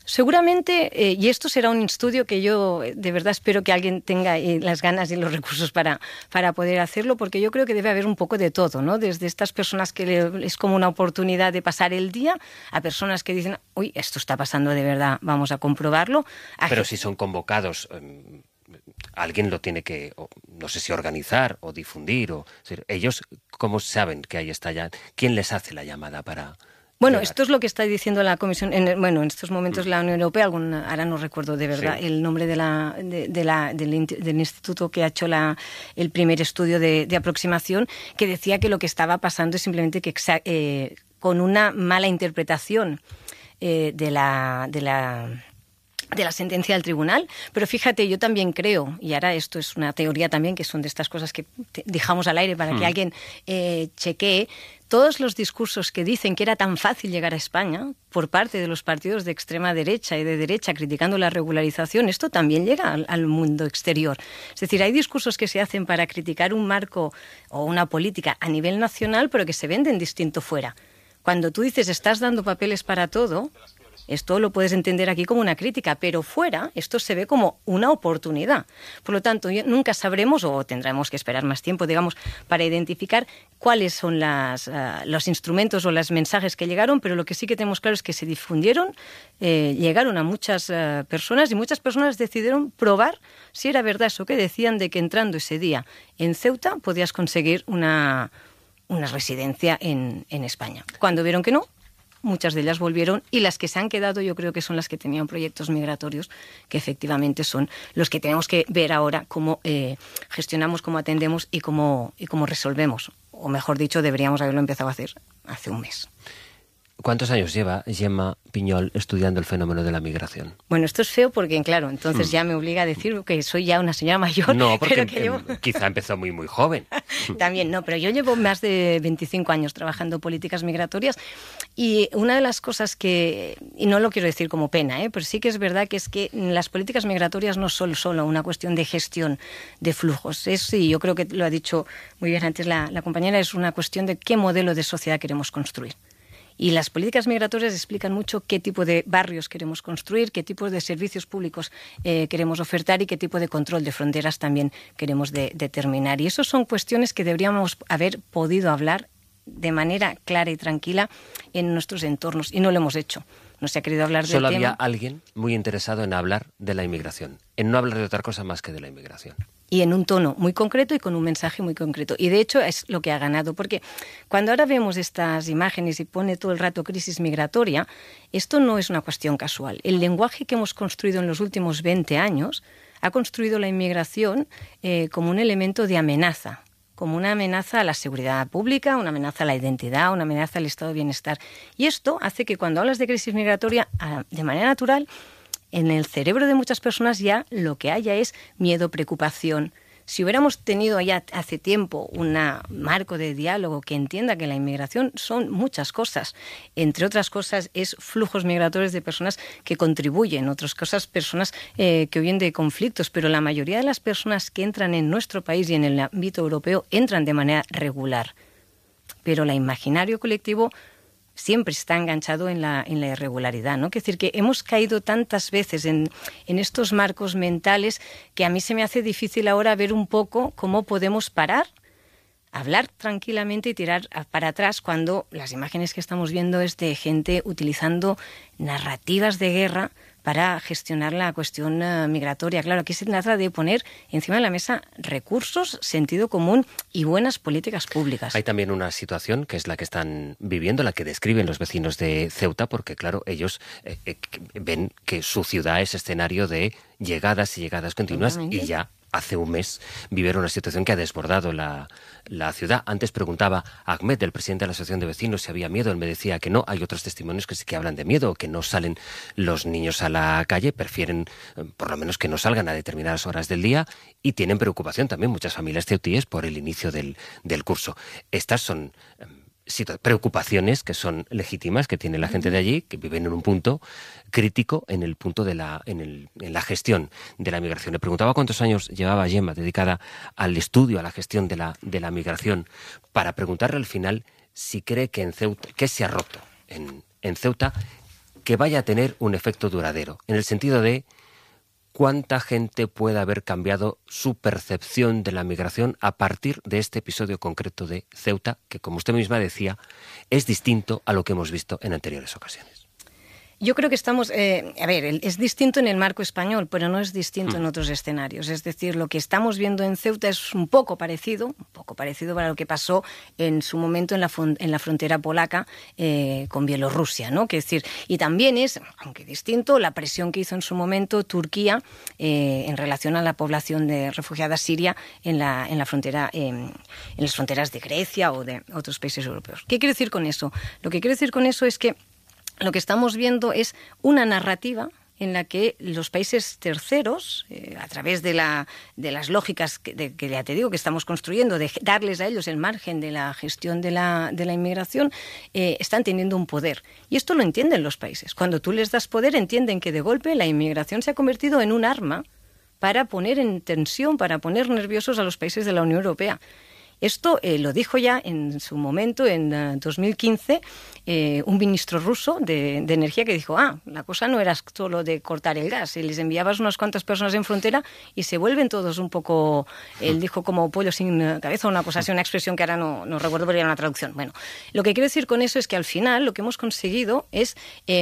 Seguramente, y esto será un estudio que yo de verdad espero que alguien tenga las ganas y los recursos para poder hacerlo, porque yo creo que debe haber un poco de todo, ¿no? Desde estas personas que es como una oportunidad de pasar el día, a personas que dicen, uy, esto está pasando de verdad, vamos a comprobarlo. Pero si son convocados, alguien lo tiene que, no sé si organizar o difundir, ellos, ¿cómo saben que ahí está ya? ¿Quién les hace la llamada para...? Bueno, esto es lo que está diciendo la Comisión. En estos momentos la Unión Europea, ahora no recuerdo de verdad el nombre del instituto que ha hecho el primer estudio de aproximación, que decía que lo que estaba pasando es simplemente que con una mala interpretación de la sentencia del tribunal, pero fíjate, yo también creo, y ahora esto es una teoría también, que son de estas cosas que dejamos al aire para que alguien chequee, todos los discursos que dicen que era tan fácil llegar a España por parte de los partidos de extrema derecha y de derecha criticando la regularización, esto también llega al mundo exterior. Es decir, hay discursos que se hacen para criticar un marco o una política a nivel nacional, pero que se venden distinto fuera. Cuando tú dices estás dando papeles para todo, esto lo puedes entender aquí como una crítica, pero fuera esto se ve como una oportunidad. Por lo tanto, nunca sabremos, o tendremos que esperar más tiempo, digamos, para identificar cuáles son los instrumentos o los mensajes que llegaron, pero lo que sí que tenemos claro es que se difundieron, llegaron a muchas personas, y muchas personas decidieron probar si era verdad eso que decían de que entrando ese día en Ceuta podías conseguir una residencia en España. Cuando vieron que no, muchas de ellas volvieron, y las que se han quedado yo creo que son las que tenían proyectos migratorios, que efectivamente son los que tenemos que ver ahora cómo gestionamos, cómo atendemos y cómo resolvemos. O mejor dicho, deberíamos haberlo empezado a hacer hace un mes. ¿Cuántos años lleva Gemma Piñol estudiando el fenómeno de la migración? Bueno, esto es feo porque, claro, entonces ya me obliga a decir que soy ya una señora mayor. No, porque pero quizá empezó muy, muy joven. También, no, pero yo llevo más de 25 años trabajando políticas migratorias, y una de las cosas que, y no lo quiero decir como pena, pero sí que es verdad que es que las políticas migratorias no son solo una cuestión de gestión de flujos. Y yo creo que lo ha dicho muy bien antes la compañera, es una cuestión de qué modelo de sociedad queremos construir. Y las políticas migratorias explican mucho qué tipo de barrios queremos construir, qué tipo de servicios públicos queremos ofertar y qué tipo de control de fronteras también queremos determinar. Y eso son cuestiones que deberíamos haber podido hablar de manera clara y tranquila en nuestros entornos, y no lo hemos hecho. No se ha querido hablar del tema. Solo había alguien muy interesado en hablar de la inmigración, en no hablar de otra cosa más que de la inmigración. Y en un tono muy concreto y con un mensaje muy concreto. Y de hecho es lo que ha ganado, porque cuando ahora vemos estas imágenes y pone todo el rato crisis migratoria, esto no es una cuestión casual. El lenguaje que hemos construido en los últimos 20 años ha construido la inmigración como un elemento de amenaza, como una amenaza a la seguridad pública, una amenaza a la identidad, una amenaza al estado de bienestar. Y esto hace que cuando hablas de crisis migratoria, de manera natural, en el cerebro de muchas personas ya lo que haya es miedo, preocupación. Si hubiéramos tenido ya hace tiempo un marco de diálogo que entienda que la inmigración son muchas cosas, entre otras cosas es flujos migratorios de personas que contribuyen, otras cosas personas que huyen de conflictos, pero la mayoría de las personas que entran en nuestro país y en el ámbito europeo entran de manera regular. Pero el imaginario colectivo siempre está enganchado en la irregularidad, ¿no? Es decir, que hemos caído tantas veces en estos marcos mentales que a mí se me hace difícil ahora ver un poco cómo podemos parar, hablar tranquilamente y tirar para atrás cuando las imágenes que estamos viendo es de gente utilizando narrativas de guerra para gestionar la cuestión migratoria. Claro, aquí se trata de poner encima de la mesa recursos, sentido común y buenas políticas públicas. Hay también una situación que es la que están viviendo, la que describen los vecinos de Ceuta, porque claro, ellos ven que su ciudad es escenario de llegadas y llegadas continuas y ya hace un mes vivieron una situación que ha desbordado la ciudad. Antes preguntaba a Ahmed, el presidente de la Asociación de Vecinos, si había miedo. Él me decía que no. Hay otros testimonios que sí que hablan de miedo, que no salen los niños a la calle, prefieren por lo menos que no salgan a determinadas horas del día, y tienen preocupación también muchas familias ceutíes por el inicio del curso. Estas son preocupaciones que son legítimas, que tiene la gente de allí, que viven en un punto crítico, en el punto en la gestión de la migración. Le preguntaba cuántos años llevaba Gemma dedicada al estudio, a la gestión de la migración, para preguntarle al final si cree que en Ceuta, que se ha roto en Ceuta, que vaya a tener un efecto duradero, en el sentido de cuánta gente puede haber cambiado su percepción de la migración a partir de este episodio concreto de Ceuta, que, como usted misma decía, es distinto a lo que hemos visto en anteriores ocasiones. Yo creo que estamos, es distinto en el marco español, pero no es distinto en otros escenarios. Es decir, lo que estamos viendo en Ceuta es un poco parecido para lo que pasó en su momento en la frontera polaca con Bielorrusia, ¿no? Que decir, y también es, aunque distinto, la presión que hizo en su momento Turquía en relación a la población de refugiada siria en la frontera, en las fronteras de Grecia o de otros países europeos. ¿Qué quiero decir con eso? Lo que quiero decir con eso es que lo que estamos viendo es una narrativa en la que los países terceros, a través de las lógicas que ya te digo que estamos construyendo, de darles a ellos el margen de la gestión de la inmigración, están teniendo un poder. Y esto lo entienden los países. Cuando tú les das poder, entienden que de golpe la inmigración se ha convertido en un arma para poner en tensión, para poner nerviosos a los países de la Unión Europea. Esto lo dijo ya en su momento, en 2015, un ministro ruso de energía que dijo, la cosa no era solo de cortar el gas, les enviabas unas cuantas personas en frontera y se vuelven todos un poco, él dijo como pollo sin cabeza, una cosa así, una expresión que ahora no recuerdo porque era una traducción. Bueno, lo que quiero decir con eso es que al final lo que hemos conseguido es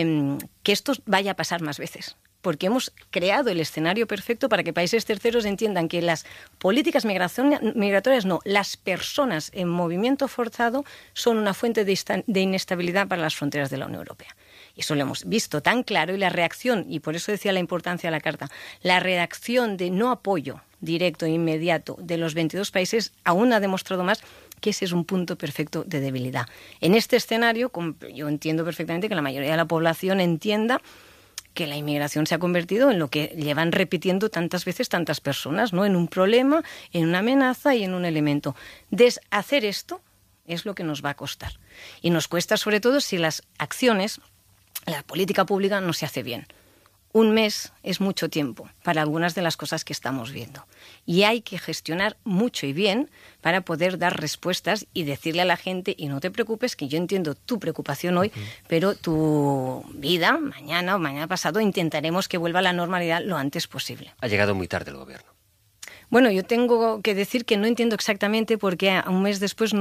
que esto vaya a pasar más veces. Porque hemos creado el escenario perfecto para que países terceros entiendan que las políticas migratorias, las personas en movimiento forzado son una fuente de inestabilidad para las fronteras de la Unión Europea. Y eso lo hemos visto tan claro, y la reacción, y por eso decía la importancia de la carta, la reacción de no apoyo directo e inmediato de los 22 países aún ha demostrado más que ese es un punto perfecto de debilidad. En este escenario, yo entiendo perfectamente que la mayoría de la población entienda que la inmigración se ha convertido en lo que llevan repitiendo tantas veces tantas personas, ¿no? En un problema, en una amenaza y en un elemento. Deshacer esto es lo que nos va a costar. Y nos cuesta sobre todo si las acciones, la política pública no se hace bien. Un mes es mucho tiempo para algunas de las cosas que estamos viendo. Y hay que gestionar mucho y bien para poder dar respuestas y decirle a la gente, y no te preocupes, que yo entiendo tu preocupación hoy, pero tu vida, mañana o mañana pasado, intentaremos que vuelva a la normalidad lo antes posible. Ha llegado muy tarde el gobierno. Bueno, yo tengo que decir que no entiendo exactamente porque un mes después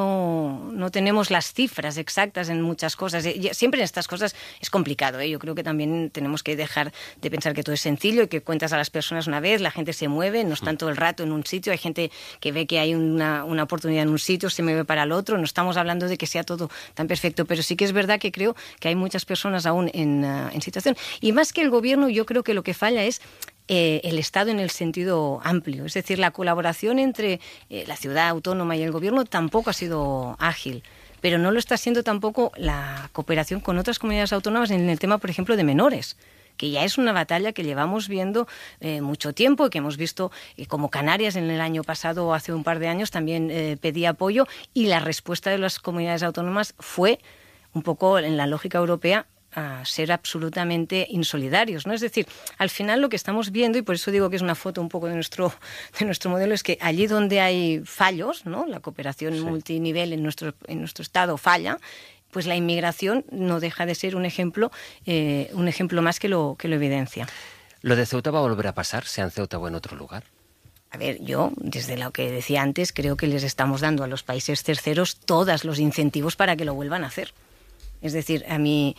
no tenemos las cifras exactas en muchas cosas. Siempre en estas cosas es complicado, ¿eh? Yo creo que también tenemos que dejar de pensar que todo es sencillo y que cuentas a las personas una vez, la gente se mueve, no están todo el rato en un sitio, hay gente que ve que hay una oportunidad en un sitio, se mueve para el otro, no estamos hablando de que sea todo tan perfecto, pero sí que es verdad que creo que hay muchas personas aún en situación. Y más que el gobierno, yo creo que lo que falla es el Estado en el sentido amplio. Es decir, la colaboración entre la ciudad autónoma y el gobierno tampoco ha sido ágil, pero no lo está siendo tampoco la cooperación con otras comunidades autónomas en el tema, por ejemplo, de menores, que ya es una batalla que llevamos viendo mucho tiempo y que hemos visto como Canarias en el año pasado o hace un par de años también pedía apoyo, y la respuesta de las comunidades autónomas fue un poco en la lógica europea a ser absolutamente insolidarios, ¿no? Es decir, al final lo que estamos viendo, y por eso digo que es una foto un poco de nuestro modelo, es que allí donde hay fallos, ¿no? La cooperación multinivel en nuestro Estado falla, pues la inmigración no deja de ser un ejemplo más que lo evidencia. ¿Lo de Ceuta va a volver a pasar, sea en Ceuta o en otro lugar? A ver, yo, desde lo que decía antes, creo que les estamos dando a los países terceros todos los incentivos para que lo vuelvan a hacer. Es decir, a mi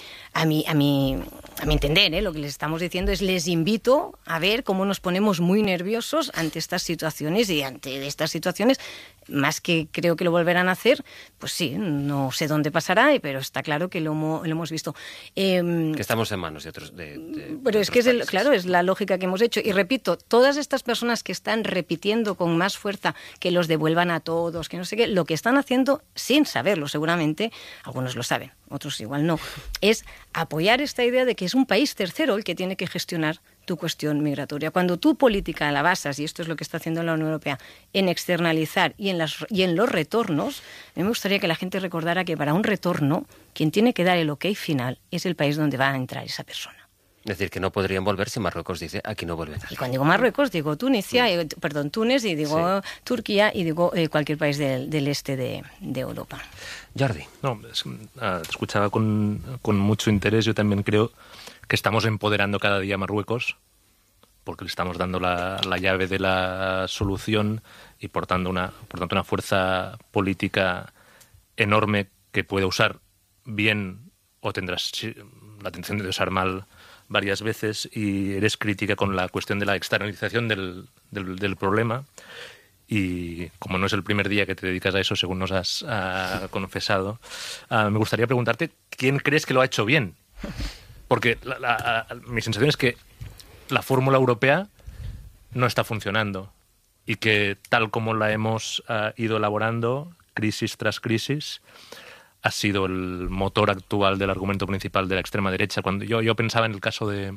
entender, lo que les estamos diciendo es, les invito a ver cómo nos ponemos muy nerviosos ante estas situaciones, y ante estas situaciones, más que creo que lo volverán a hacer, pues sí, no sé dónde pasará, pero está claro que lo hemos visto. Que estamos en manos de otros. Pero es que es la lógica que hemos hecho. Y repito, todas estas personas que están repitiendo con más fuerza que los devuelvan a todos, que no sé qué, lo que están haciendo, sin saberlo seguramente, algunos lo saben, otros igual no, es apoyar esta idea de que es un país tercero el que tiene que gestionar tu cuestión migratoria. Cuando tu política la basas, y esto es lo que está haciendo la Unión Europea, en externalizar y en los retornos, a mí me gustaría que la gente recordara que para un retorno, quien tiene que dar el ok final es el país donde va a entrar esa persona. Es decir, que no podrían volver si Marruecos dice aquí no vuelve nadie. Y cuando digo Marruecos, digo Túnez, y digo Turquía, y digo cualquier país del este de Europa. Jordi. No, te escuchaba con mucho interés. Yo también creo que estamos empoderando cada día a Marruecos, porque le estamos dando la llave de la solución y por tanto una fuerza política enorme que puede usar bien o tendrás la intención de usar mal varias veces, y eres crítica con la cuestión de la externalización del problema. Y como no es el primer día que te dedicas a eso, según nos has confesado, me gustaría preguntarte ¿quién crees que lo ha hecho bien? Porque mi sensación es que la fórmula europea no está funcionando y que tal como la hemos ido elaborando, crisis tras crisis, ha sido el motor actual del argumento principal de la extrema derecha. Cuando yo pensaba en el caso de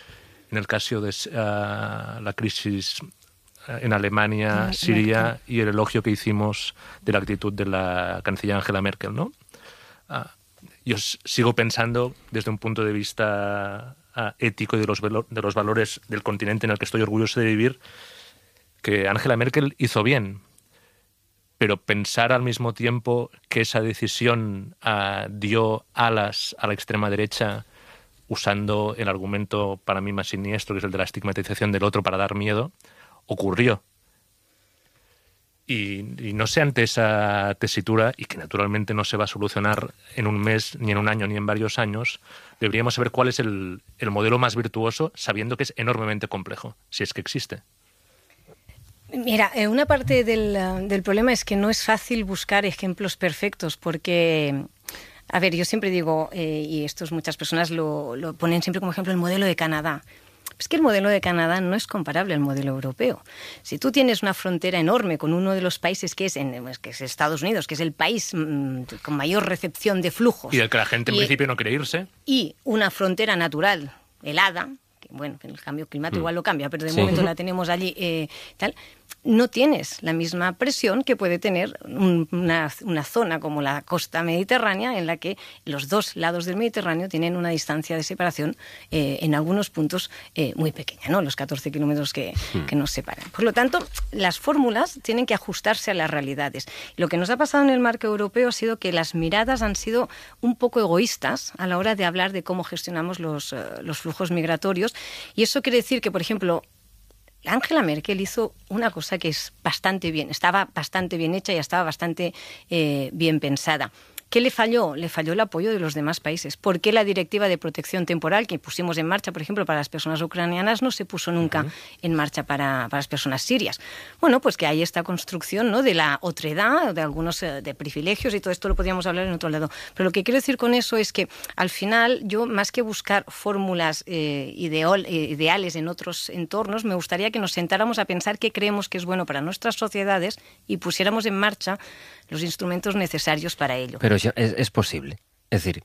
la crisis en Alemania, Siria, y el elogio que hicimos de la actitud de la canciller Angela Merkel, ¿no? Yo sigo pensando desde un punto de vista ético y de los valores del continente en el que estoy orgulloso de vivir, que Angela Merkel hizo bien. Pero pensar al mismo tiempo que esa decisión dio alas a la extrema derecha usando el argumento para mí más siniestro, que es el de la estigmatización del otro para dar miedo, ocurrió. Y no sé, ante esa tesitura, y que naturalmente no se va a solucionar en un mes, ni en un año, ni en varios años, deberíamos saber cuál es el modelo más virtuoso, sabiendo que es enormemente complejo, si es que existe. Mira, una parte del problema es que no es fácil buscar ejemplos perfectos, porque, a ver, yo siempre digo, y muchas personas lo ponen siempre como ejemplo, el modelo de Canadá. Es que el modelo de Canadá no es comparable al modelo europeo. Si tú tienes una frontera enorme con uno de los países que es Estados Unidos, que es el país con mayor recepción de flujos, y del que la gente en principio no quiere irse, y una frontera natural helada, bueno, que el cambio climático igual lo cambia, pero de momento la tenemos allí, no tienes la misma presión que puede tener una zona como la costa mediterránea, en la que los dos lados del Mediterráneo tienen una distancia de separación en algunos puntos muy pequeña, ¿no? Los 14 kilómetros que nos separan. Por lo tanto, las fórmulas tienen que ajustarse a las realidades. Lo que nos ha pasado en el marco europeo ha sido que las miradas han sido un poco egoístas a la hora de hablar de cómo gestionamos los flujos migratorios, y eso quiere decir que, por ejemplo, Angela Merkel hizo una cosa que estaba bastante bien hecha y estaba bastante bien pensada. ¿Qué le falló? Le falló el apoyo de los demás países. ¿Por qué la directiva de protección temporal que pusimos en marcha, por ejemplo, para las personas ucranianas, no se puso nunca en marcha para las personas sirias? Bueno, pues que hay esta construcción, ¿no?, de la otredad, de algunos de privilegios, y todo esto lo podríamos hablar en otro lado. Pero lo que quiero decir con eso es que, al final, yo, más que buscar fórmulas ideales en otros entornos, me gustaría que nos sentáramos a pensar qué creemos que es bueno para nuestras sociedades y pusiéramos en marcha los instrumentos necesarios para ello. Pero es posible. Es decir,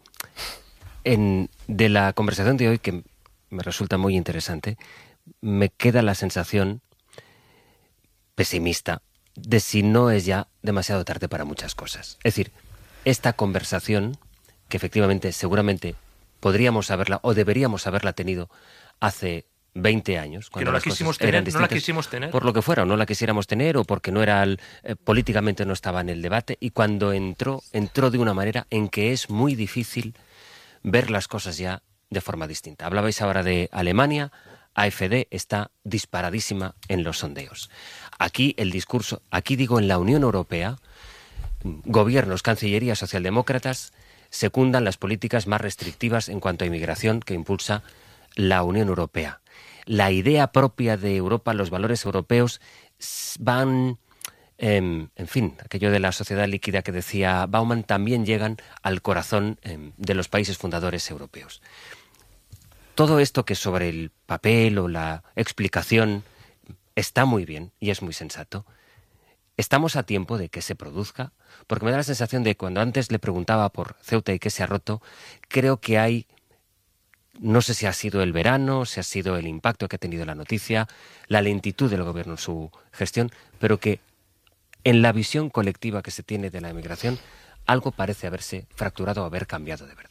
de la conversación de hoy, que me resulta muy interesante, me queda la sensación pesimista de si no es ya demasiado tarde para muchas cosas. Es decir, esta conversación, que efectivamente, seguramente podríamos haberla o deberíamos haberla tenido hace 20 años, cuando que no la quisimos tener, por lo que fuera, o no la quisiéramos tener, o porque no era políticamente no estaba en el debate, y cuando entró de una manera en que es muy difícil ver las cosas ya de forma distinta. Hablabais ahora de Alemania. AfD está disparadísima en los sondeos. Aquí el discurso, en la Unión Europea, gobiernos, cancillerías socialdemócratas secundan las políticas más restrictivas en cuanto a inmigración que impulsa la Unión Europea. La idea propia de Europa, los valores europeos van, en fin, aquello de la sociedad líquida que decía Bauman, también llegan al corazón de los países fundadores europeos. Todo esto que sobre el papel o la explicación está muy bien y es muy sensato, estamos a tiempo de que se produzca, porque me da la sensación de cuando antes le preguntaba por Ceuta y qué se ha roto, creo que hay, no sé si ha sido el verano, si ha sido el impacto que ha tenido la noticia, la lentitud del gobierno en su gestión, pero que en la visión colectiva que se tiene de la emigración, algo parece haberse fracturado o haber cambiado de verdad.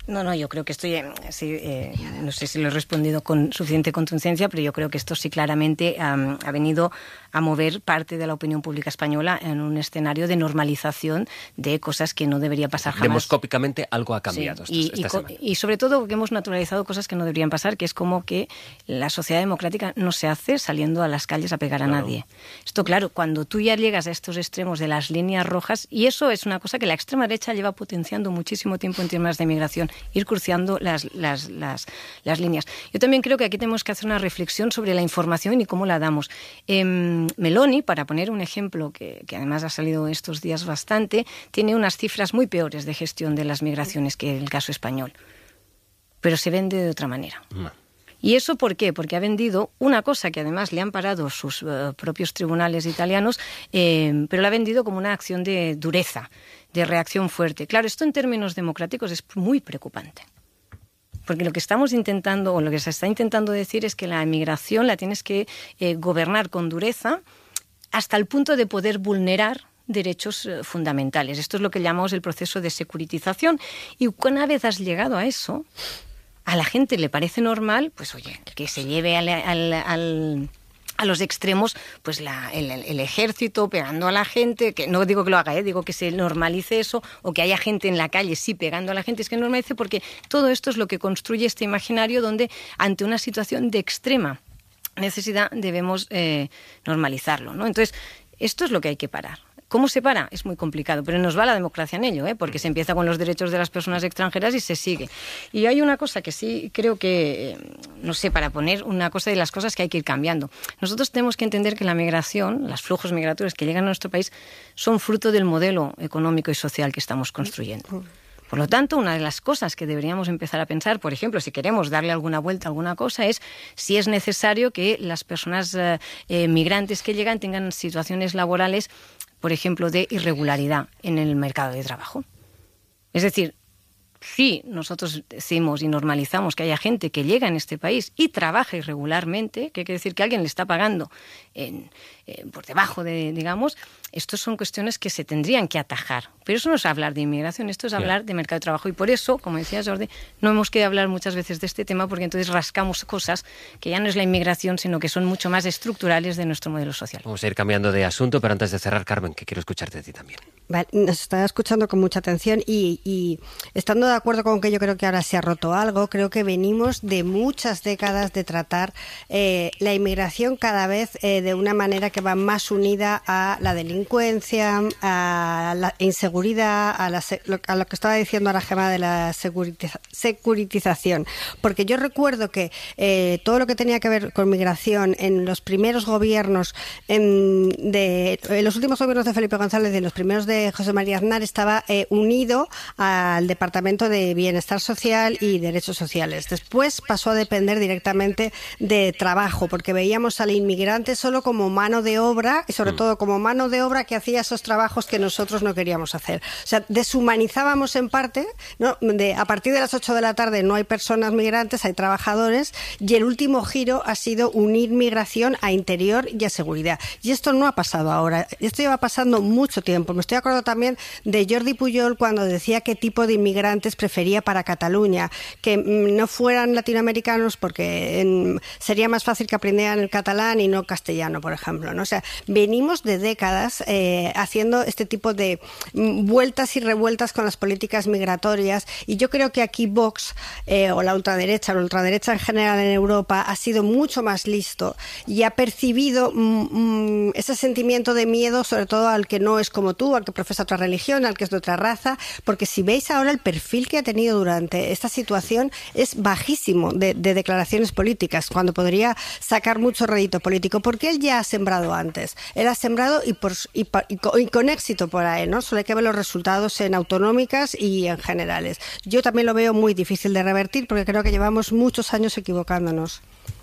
No, yo creo que estoy, no sé si lo he respondido con suficiente contundencia, pero yo creo que esto sí claramente ha venido a mover parte de la opinión pública española en un escenario de normalización de cosas que no debería pasar jamás. Demoscópicamente algo ha cambiado esta semana. Y sobre todo que hemos naturalizado cosas que no deberían pasar, que es como que la sociedad democrática no se hace saliendo a las calles a pegar a nadie. Esto, claro, cuando tú ya llegas a estos extremos de las líneas rojas, y eso es una cosa que la extrema derecha lleva potenciando muchísimo tiempo en temas de migración, ir cruciando las líneas. Yo también creo que aquí tenemos que hacer una reflexión sobre la información y cómo la damos. Meloni, para poner un ejemplo que además ha salido estos días bastante, tiene unas cifras muy peores de gestión de las migraciones que el caso español, pero se vende de otra manera. ¿Y eso por qué? Porque ha vendido una cosa que además le han parado sus propios tribunales italianos, pero la ha vendido como una acción de dureza, de reacción fuerte. Claro, esto en términos democráticos es muy preocupante. Porque lo que estamos intentando, o lo que se está intentando decir es que la emigración la tienes que gobernar con dureza hasta el punto de poder vulnerar derechos fundamentales. Esto es lo que llamamos el proceso de securitización. Y una vez has llegado a eso, a la gente le parece normal, pues oye, que se lleve a los extremos, pues el ejército pegando a la gente, que no digo que lo haga, digo que se normalice eso, o que haya gente en la calle sí pegando a la gente, es que normalice, porque todo esto es lo que construye este imaginario donde ante una situación de extrema necesidad debemos normalizarlo, ¿no? Entonces, esto es lo que hay que parar. ¿Cómo se para? Es muy complicado, pero nos va la democracia en ello, porque se empieza con los derechos de las personas extranjeras y se sigue. Y hay una cosa que sí creo que, no sé, para poner una cosa de las cosas que hay que ir cambiando. Nosotros tenemos que entender que la migración, los flujos migratorios que llegan a nuestro país, son fruto del modelo económico y social que estamos construyendo. Por lo tanto, una de las cosas que deberíamos empezar a pensar, por ejemplo, si queremos darle alguna vuelta a alguna cosa, es si es necesario que las personas migrantes que llegan tengan situaciones laborales, por ejemplo, de irregularidad en el mercado de trabajo. Es decir, si nosotros decimos y normalizamos que haya gente que llega en este país y trabaja irregularmente, que quiere decir que alguien le está pagando por debajo de, digamos, estas son cuestiones que se tendrían que atajar. Pero eso no es hablar de inmigración, esto es hablar de mercado de trabajo. Y por eso, como decía Jordi, no hemos querido hablar muchas veces de este tema, porque entonces rascamos cosas que ya no es la inmigración, sino que son mucho más estructurales de nuestro modelo social. Vamos a ir cambiando de asunto, pero antes de cerrar, Carmen, que quiero escucharte de ti también. Vale, nos estaba escuchando con mucha atención y estando de acuerdo con que yo creo que ahora se ha roto algo, creo que venimos de muchas décadas de tratar la inmigración cada vez de una manera que va más unida a la delincuencia, a la inseguridad, a lo que estaba diciendo ahora Gemma de la securitización. Porque yo recuerdo que todo lo que tenía que ver con migración en los primeros gobiernos, en los últimos gobiernos de Felipe González y en los primeros de José María Aznar, estaba unido al Departamento de Bienestar Social y Derechos Sociales. Después pasó a depender directamente de trabajo, porque veíamos al inmigrante solo como mano de obra, y sobre todo como mano de obra que hacía esos trabajos que nosotros no queríamos hacer. O sea, deshumanizábamos en parte, ¿no? A partir de las 8 de la tarde no hay personas migrantes, hay trabajadores, y el último giro ha sido unir migración a interior y a seguridad. Y esto no ha pasado ahora, esto lleva pasando mucho tiempo. Me estoy acordando también de Jordi Pujol cuando decía qué tipo de inmigrantes prefería para Cataluña, que no fueran latinoamericanos porque sería más fácil que aprendieran el catalán y no castellano, por ejemplo, ¿no? O sea, venimos de décadas haciendo este tipo de vueltas y revueltas con las políticas migratorias, y yo creo que aquí Vox o la ultraderecha en general en Europa ha sido mucho más listo y ha percibido ese sentimiento de miedo, sobre todo al que no es como tú, al que profesa otra religión, al que es de otra raza, porque si veis ahora el perfil que ha tenido durante esta situación es bajísimo de declaraciones políticas, cuando podría sacar mucho rédito político, porque él ya ha sembrado antes. Él ha sembrado y con éxito por ahí, ¿no? Solo hay que ver los resultados en autonómicas y en generales. Yo también lo veo muy difícil de revertir, porque creo que llevamos muchos años equivocándonos.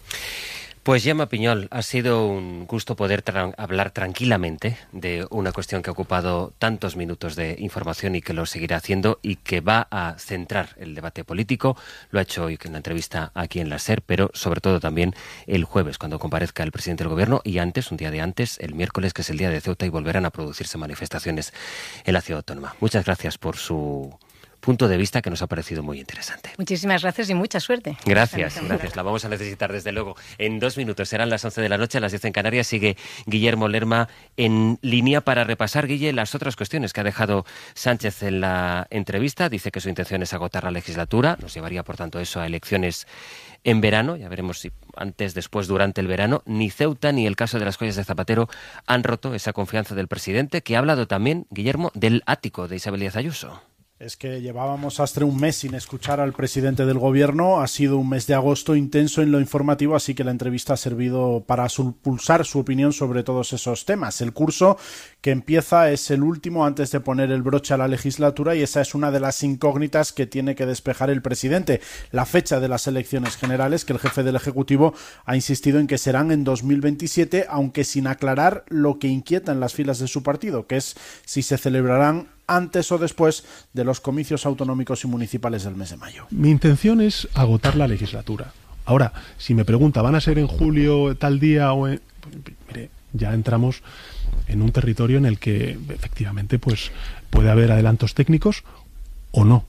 Pues Gemma Piñol, ha sido un gusto poder hablar tranquilamente de una cuestión que ha ocupado tantos minutos de información y que lo seguirá haciendo y que va a centrar el debate político. Lo ha hecho hoy en la entrevista aquí en la SER, pero sobre todo también el jueves, cuando comparezca el presidente del Gobierno, y antes, un día de antes, el miércoles, que es el día de Ceuta, y volverán a producirse manifestaciones en la ciudad autónoma. Muchas gracias por su punto de vista que nos ha parecido muy interesante. Muchísimas gracias y mucha suerte. Gracias. La vamos a necesitar desde luego. En 2 minutos serán las 11 de la noche, las 10 en Canarias. Sigue Guillermo Lerma en línea para repasar, Guille, las otras cuestiones que ha dejado Sánchez en la entrevista. Dice que su intención es agotar la legislatura. Nos llevaría, por tanto, eso a elecciones en verano. Ya veremos si antes, después, durante el verano. Ni Ceuta ni el caso de las joyas de Zapatero han roto esa confianza del presidente, que ha hablado también, Guillermo, del ático de Isabel Díaz Ayuso. Es que llevábamos hasta un mes sin escuchar al presidente del gobierno. Ha sido un mes de agosto intenso en lo informativo, así que la entrevista ha servido para pulsar su opinión sobre todos esos temas. El curso que empieza es el último antes de poner el broche a la legislatura, y esa es una de las incógnitas que tiene que despejar el presidente. La fecha de las elecciones generales, que el jefe del Ejecutivo ha insistido en que serán en 2027, aunque sin aclarar lo que inquieta en las filas de su partido, que es si se celebrarán antes o después de los comicios autonómicos y municipales del mes de mayo. Mi intención es agotar la legislatura. Ahora, si me pregunta, ¿van a ser en julio tal día o en...? Mire, ya entramos en un territorio en el que efectivamente pues puede haber adelantos técnicos o no.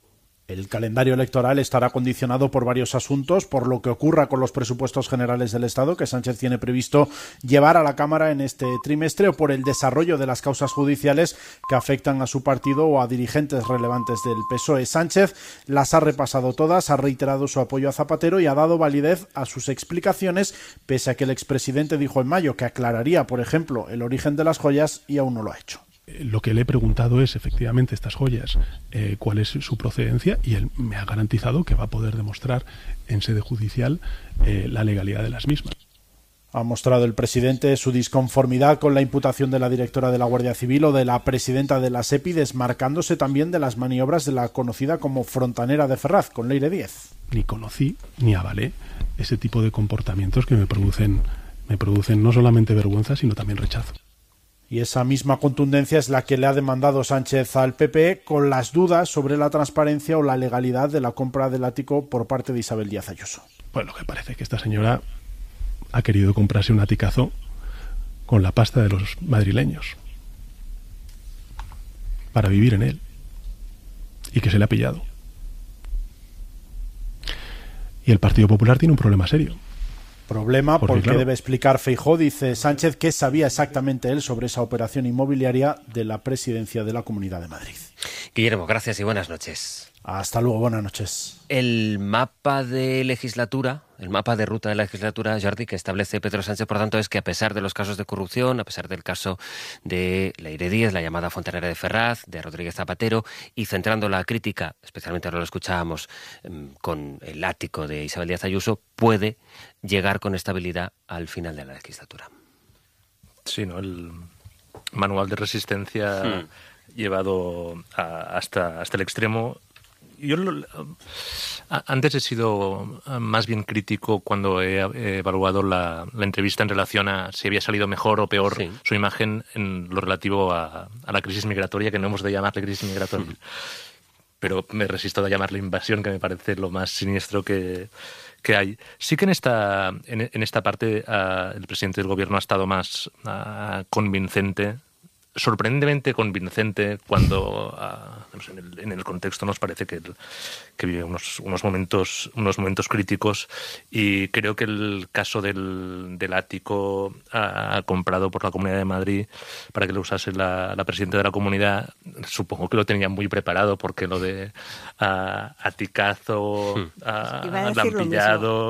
El calendario electoral estará condicionado por varios asuntos, por lo que ocurra con los presupuestos generales del Estado, que Sánchez tiene previsto llevar a la Cámara en este trimestre, o por el desarrollo de las causas judiciales que afectan a su partido o a dirigentes relevantes del PSOE. Sánchez las ha repasado todas, ha reiterado su apoyo a Zapatero y ha dado validez a sus explicaciones, pese a que el expresidente dijo en mayo que aclararía, por ejemplo, el origen de las joyas, y aún no lo ha hecho. Lo que le he preguntado es, efectivamente, estas joyas, cuál es su procedencia, y él me ha garantizado que va a poder demostrar en sede judicial la legalidad de las mismas. Ha mostrado el presidente su disconformidad con la imputación de la directora de la Guardia Civil o de la presidenta de la SEPI, desmarcándose también de las maniobras de la conocida como frontanera de Ferraz, con Leire Díez. Ni conocí ni avalé ese tipo de comportamientos que me producen no solamente vergüenza, sino también rechazo. Y esa misma contundencia es la que le ha demandado Sánchez al PP, con las dudas sobre la transparencia o la legalidad de la compra del ático por parte de Isabel Díaz Ayuso. Pues lo que parece es que esta señora ha querido comprarse un aticazo con la pasta de los madrileños para vivir en él, y que se le ha pillado. Y el Partido Popular tiene un problema serio. Problema porque claro, debe explicar Feijóo, dice Sánchez, qué sabía exactamente él sobre esa operación inmobiliaria de la presidencia de la Comunidad de Madrid. Guillermo, gracias y buenas noches. Hasta luego, buenas noches. El mapa de legislatura, el mapa de ruta de la legislatura, Jordi, que establece Pedro Sánchez, por tanto, es que a pesar de los casos de corrupción, a pesar del caso de Leire Díez, la llamada fontanera de Ferraz, de Rodríguez Zapatero, y centrando la crítica, especialmente ahora lo escuchábamos, con el ático de Isabel Díaz Ayuso, puede llegar con estabilidad al final de la legislatura. Sí, ¿no? El manual de resistencia llevado hasta el extremo. Yo antes he sido más bien crítico cuando he evaluado la entrevista en relación a si había salido mejor o peor su imagen en lo relativo a la crisis migratoria, que no hemos de llamarle crisis migratoria. Pero me resisto a llamarle invasión, que me parece lo más siniestro que hay. Sí que en esta parte el presidente del gobierno ha estado más convincente, sorprendentemente convincente, cuando en el contexto nos parece que vive unos momentos críticos, y creo que el caso del ático comprado por la Comunidad de Madrid para que lo usase la presidenta de la comunidad, supongo que lo tenían muy preparado, porque lo de aticazo, lampillado,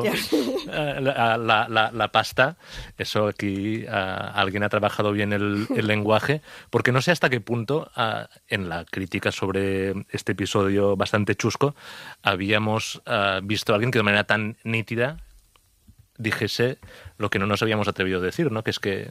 la pasta, eso aquí alguien ha trabajado bien el lenguaje, porque no sé hasta qué punto en la crítica sobre este episodio bastante chusco habíamos visto a alguien que de manera tan nítida dijese lo que no nos habíamos atrevido a decir, ¿no? Que es que